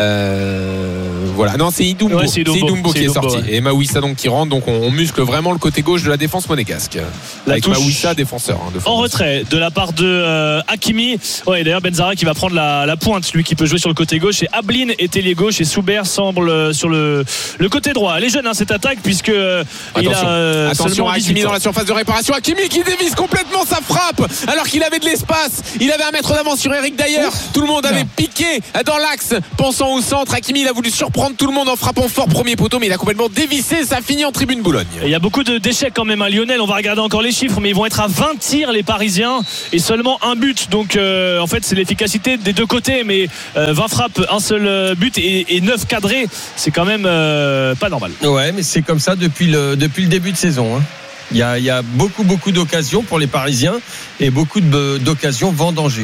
Euh, voilà. Non, c'est Idumbo. Ouais, c'est Idumbo, c'est Idumbo c'est qui Idumbo, est sorti. ouais. Et Mawissa donc qui rentre. Donc on, on muscle vraiment le côté gauche de la défense monégasque. La avec touche Mawissa, défenseur. Hein, de en retrait de la part de euh, Hakimi. Ouais, d'ailleurs Benzara qui va prendre la, la pointe, lui qui peut jouer sur le côté gauche. Et Ablin est ailier gauche et Souber semble sur le, le côté droit. Elle est jeune hein, cette attaque puisque euh, il a euh, attention à Hakimi dans la surface de réparation. Hakimi qui dévisse complètement sa frappe alors qu'il avait de l'espace. Il avait un mètre d'avance sur Eric d'ailleurs. Tout le monde avait piqué dans l'axe pensant au centre. Hakimi il a voulu surprendre tout le monde en frappant fort premier poteau, mais il a complètement dévissé. Ça finit en tribune Boulogne. Et il y a beaucoup de d'échecs quand même à Lionel. On va regarder encore les chiffres, mais ils vont être à vingt tirs les Parisiens et seulement un but. Donc euh, en fait c'est l'efficacité des deux côtés, mais euh, vingt frappes, un seul but et, et neuf cadrés. C'est quand même euh, pas normal. Ouais, mais c'est comme ça depuis le, depuis le début de saison. Hein. Il y a, il y a beaucoup, beaucoup d'occasions pour les Parisiens et beaucoup de, d'occasions vendangées.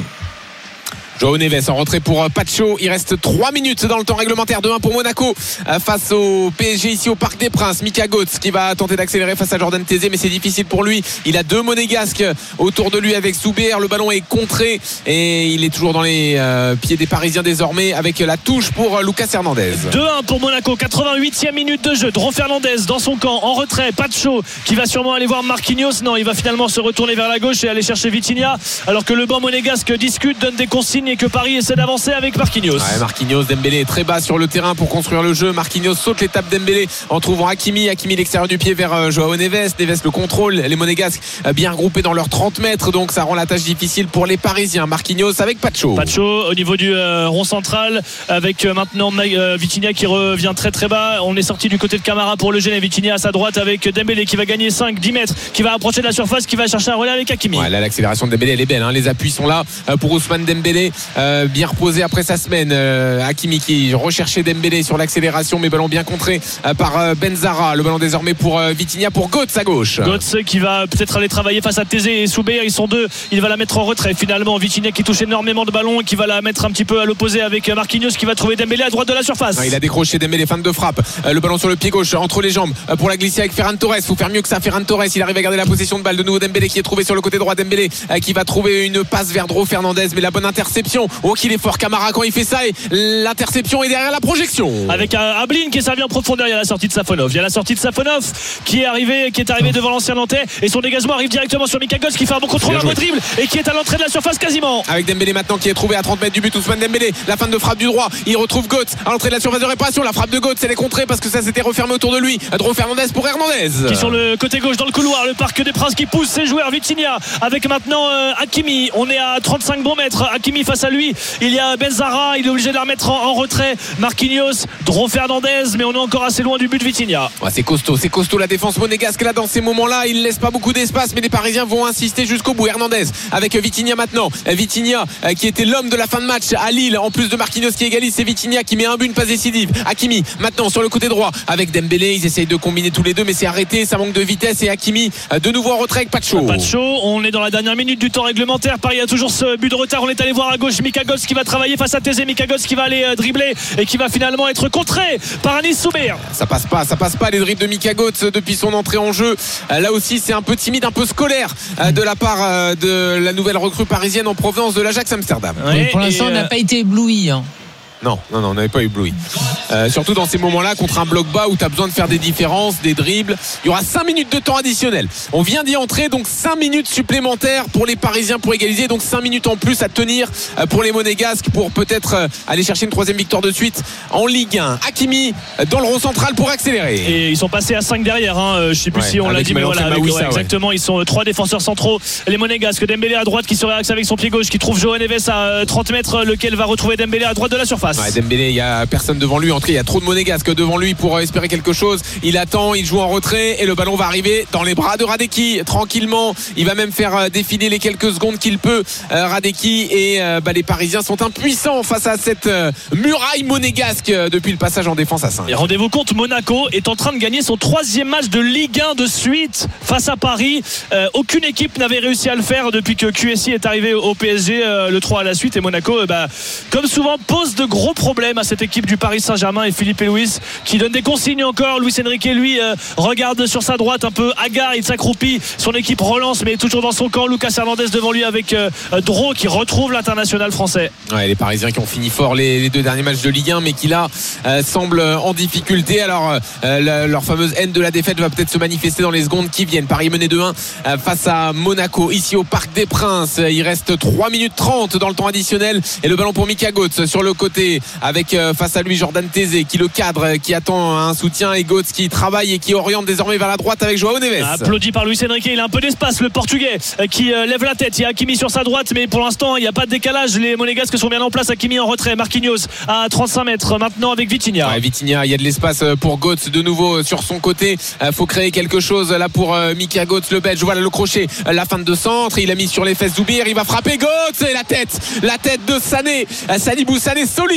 Joao Neves en rentrée pour Pacho. Il reste trois minutes dans le temps réglementaire. deux un pour Monaco face au P S G ici au Parc des Princes. Mika Götze qui va tenter d'accélérer face à Jordan Tézé, mais c'est difficile pour lui. Il a deux Monégasques autour de lui avec Souber. Le ballon est contré et il est toujours dans les euh, pieds des Parisiens désormais avec la touche pour Lucas Hernandez. deux un pour Monaco, quatre-vingt-huitième minute de jeu. Dro Fernandez dans son camp en retrait. Pacho qui va sûrement aller voir Marquinhos. Non, il va finalement se retourner vers la gauche et aller chercher Vitinha alors que le banc monégasque discute, donne des consignes et que Paris essaie d'avancer avec Marquinhos. Ouais, Marquinhos, Dembélé est très bas sur le terrain pour construire le jeu. Marquinhos saute l'étape Dembélé en trouvant Hakimi. Hakimi l'extérieur du pied vers euh, Joao Neves. Neves le contrôle. Les Monégasques euh, bien regroupés dans leurs trente mètres, donc ça rend la tâche difficile pour les Parisiens. Marquinhos avec Pacho. Pacho au niveau du euh, rond central avec euh, maintenant euh, Vitinha qui revient très très bas. On est sorti du côté de Camara pour le gêner. Vitinha à sa droite avec Dembélé qui va gagner cinq dix mètres, qui va approcher de la surface, qui va chercher un relais avec Hakimi. Ouais, là l'accélération de Dembélé elle est belle, hein. Les appuis sont là euh, pour Ousmane Dembélé. Euh, bien reposé après sa semaine. euh, Hakimi qui recherchait Dembélé sur l'accélération, mais ballon bien contré euh, par euh, Benzara. Le ballon désormais pour euh, Vitinha, pour Götze à gauche. Götze qui va peut-être aller travailler face à Tézé et Souber. Ils sont deux. Il va la mettre en retrait. Finalement, Vitinha qui touche énormément de ballons, qui va la mettre un petit peu à l'opposé avec Marquinhos qui va trouver Dembélé à droite de la surface. Ouais, il a décroché Dembélé, fin de frappe. Euh, le ballon sur le pied gauche entre les jambes euh, pour la glisser avec Ferran Torres. Faut faire mieux que ça. Ferran Torres, il arrive à garder la possession de balle. De nouveau Dembélé qui est trouvé sur le côté droit. Dembélé euh, qui va trouver une passe vers Dro Fernandez, mais la bonne interception. Oh qu'il est fort Camara quand il fait ça, et l'interception est derrière la projection. Avec un Ablin qui est servi en profondeur. Il y a la sortie de Safonov. Il y a la sortie de Safonov qui est arrivé, qui est arrivé devant l'ancien Nantais, et son dégagement arrive directement sur Mika Götze qui fait un bon contrôle, un bon dribble et qui est à l'entrée de la surface quasiment. Avec Dembélé maintenant qui est trouvé à trente mètres du but. Ousmane Dembélé, la fin de frappe du droit. Il retrouve Götze à l'entrée de la surface de réparation. La frappe de Götze elle est contrée parce que ça s'était refermé autour de lui. Dro Fernandez pour Hernandez qui est sur le côté gauche dans le couloir. Le Parc des Princes qui pousse ses joueurs. Vitinha avec maintenant euh, Hakimi. On est à trente-cinq bons mètres. Hakimi face face à lui. Il y a Benzara, il est obligé de la remettre en, en retrait. Marquinhos, Dro Fernandez, mais on est encore assez loin du but de Vitinha. Ouais, c'est costaud, c'est costaud la défense monégasque là dans ces moments-là. Il ne laisse pas beaucoup d'espace, mais les Parisiens vont insister jusqu'au bout. Hernandez avec Vitinha maintenant. Vitinha qui était l'homme de la fin de match à Lille. En plus de Marquinhos qui égalise, c'est Vitinha qui met un but, une passe décisive. Hakimi maintenant sur le côté droit avec Dembélé. Ils essayent de combiner tous les deux, mais c'est arrêté. Ça manque de vitesse et Hakimi de nouveau en retrait avec Pacho. Pacho, on est dans la dernière minute du temps réglementaire. Paris a toujours ce but de retard. On est allé voir à gauche Mika Götze qui va travailler face à Thésée. Mika Götze qui va aller dribbler et qui va finalement être contré par Anis Souber. Ça passe pas, ça passe pas les dribbles de Mika Götze depuis son entrée en jeu. Là aussi c'est un peu timide, un peu scolaire de la part de la nouvelle recrue parisienne en provenance de l'Ajax Amsterdam. Ouais, pour l'instant, on n'a euh... pas été ébloui. Hein. Non, non, non, on n'avait pas ébloui. Euh, surtout dans ces moments-là, contre un bloc bas où tu as besoin de faire des différences, des dribbles. Il y aura cinq minutes de temps additionnel. On vient d'y entrer, donc cinq minutes supplémentaires pour les Parisiens pour égaliser. Donc cinq minutes en plus à tenir pour les Monégasques pour peut-être aller chercher une troisième victoire de suite en Ligue un. Hakimi dans le rond central pour accélérer. Et ils sont passés à cinq derrière. Hein. Je ne sais plus ouais, si on l'a dit, mais voilà. Avec, ouais, exactement, ouais. Ils sont trois défenseurs centraux. Les Monégasques, Dembélé à droite qui se réaxe avec son pied gauche, qui trouve João Neves à trente mètres, lequel va retrouver Dembélé à droite de la surface. Ouais, Dembélé, il n'y a personne devant lui. En tout cas, il y a trop de Monégasques devant lui pour espérer quelque chose. Il attend, il joue en retrait et le ballon va arriver dans les bras de Radeki tranquillement. Il va même faire défiler les quelques secondes qu'il peut, euh, Radeki. Et euh, bah, les Parisiens sont impuissants face à cette euh, muraille monégasque euh, depuis le passage en défense à cinq. Et rendez-vous compte, Monaco est en train de gagner son troisième match de Ligue un de suite face à Paris. Euh, aucune équipe n'avait réussi à le faire depuis que Q S I est arrivé au P S G, euh, le trois à la suite. Et Monaco, euh, bah, comme souvent, pose de gros problèmes à cette équipe du Paris Saint-Germain. Et Philippe et Luis qui donne des consignes encore. Luis Enrique lui euh, regarde sur sa droite un peu hagard, il s'accroupit, son équipe relance mais toujours dans son camp. Lucas Hernandez devant lui avec euh, Dro qui retrouve l'international français. Ouais, les Parisiens qui ont fini fort les, les deux derniers matchs de Ligue un mais qui là euh, semblent en difficulté. Alors euh, la, leur fameuse haine de la défaite va peut-être se manifester dans les secondes qui viennent. Paris mené deux un euh, face à Monaco ici au Parc des Princes. Il reste trois minutes trente dans le temps additionnel et le ballon pour Mika Götze sur le côté avec euh, face à lui Jordan Thésée qui le cadre, qui attend un soutien, et Götze qui travaille et qui oriente désormais vers la droite avec João Neves. Applaudi par Luis Enrique, il a un peu d'espace, le Portugais qui lève la tête. Il y a Hakimi sur sa droite, mais pour l'instant il n'y a pas de décalage. Les Monégasques sont bien en place. Hakimi en retrait, Marquinhos à trente-cinq mètres maintenant avec Vitinha. Ouais, Vitinha, il y a de l'espace pour Götze de nouveau sur son côté. Il faut créer quelque chose là pour Mika Götze, le Belge. Voilà le crochet, la fin de centre. Il a mis sur les fesses Zoubir, il va frapper Götze et la tête, la tête de Sané, Sadibou Sané solide.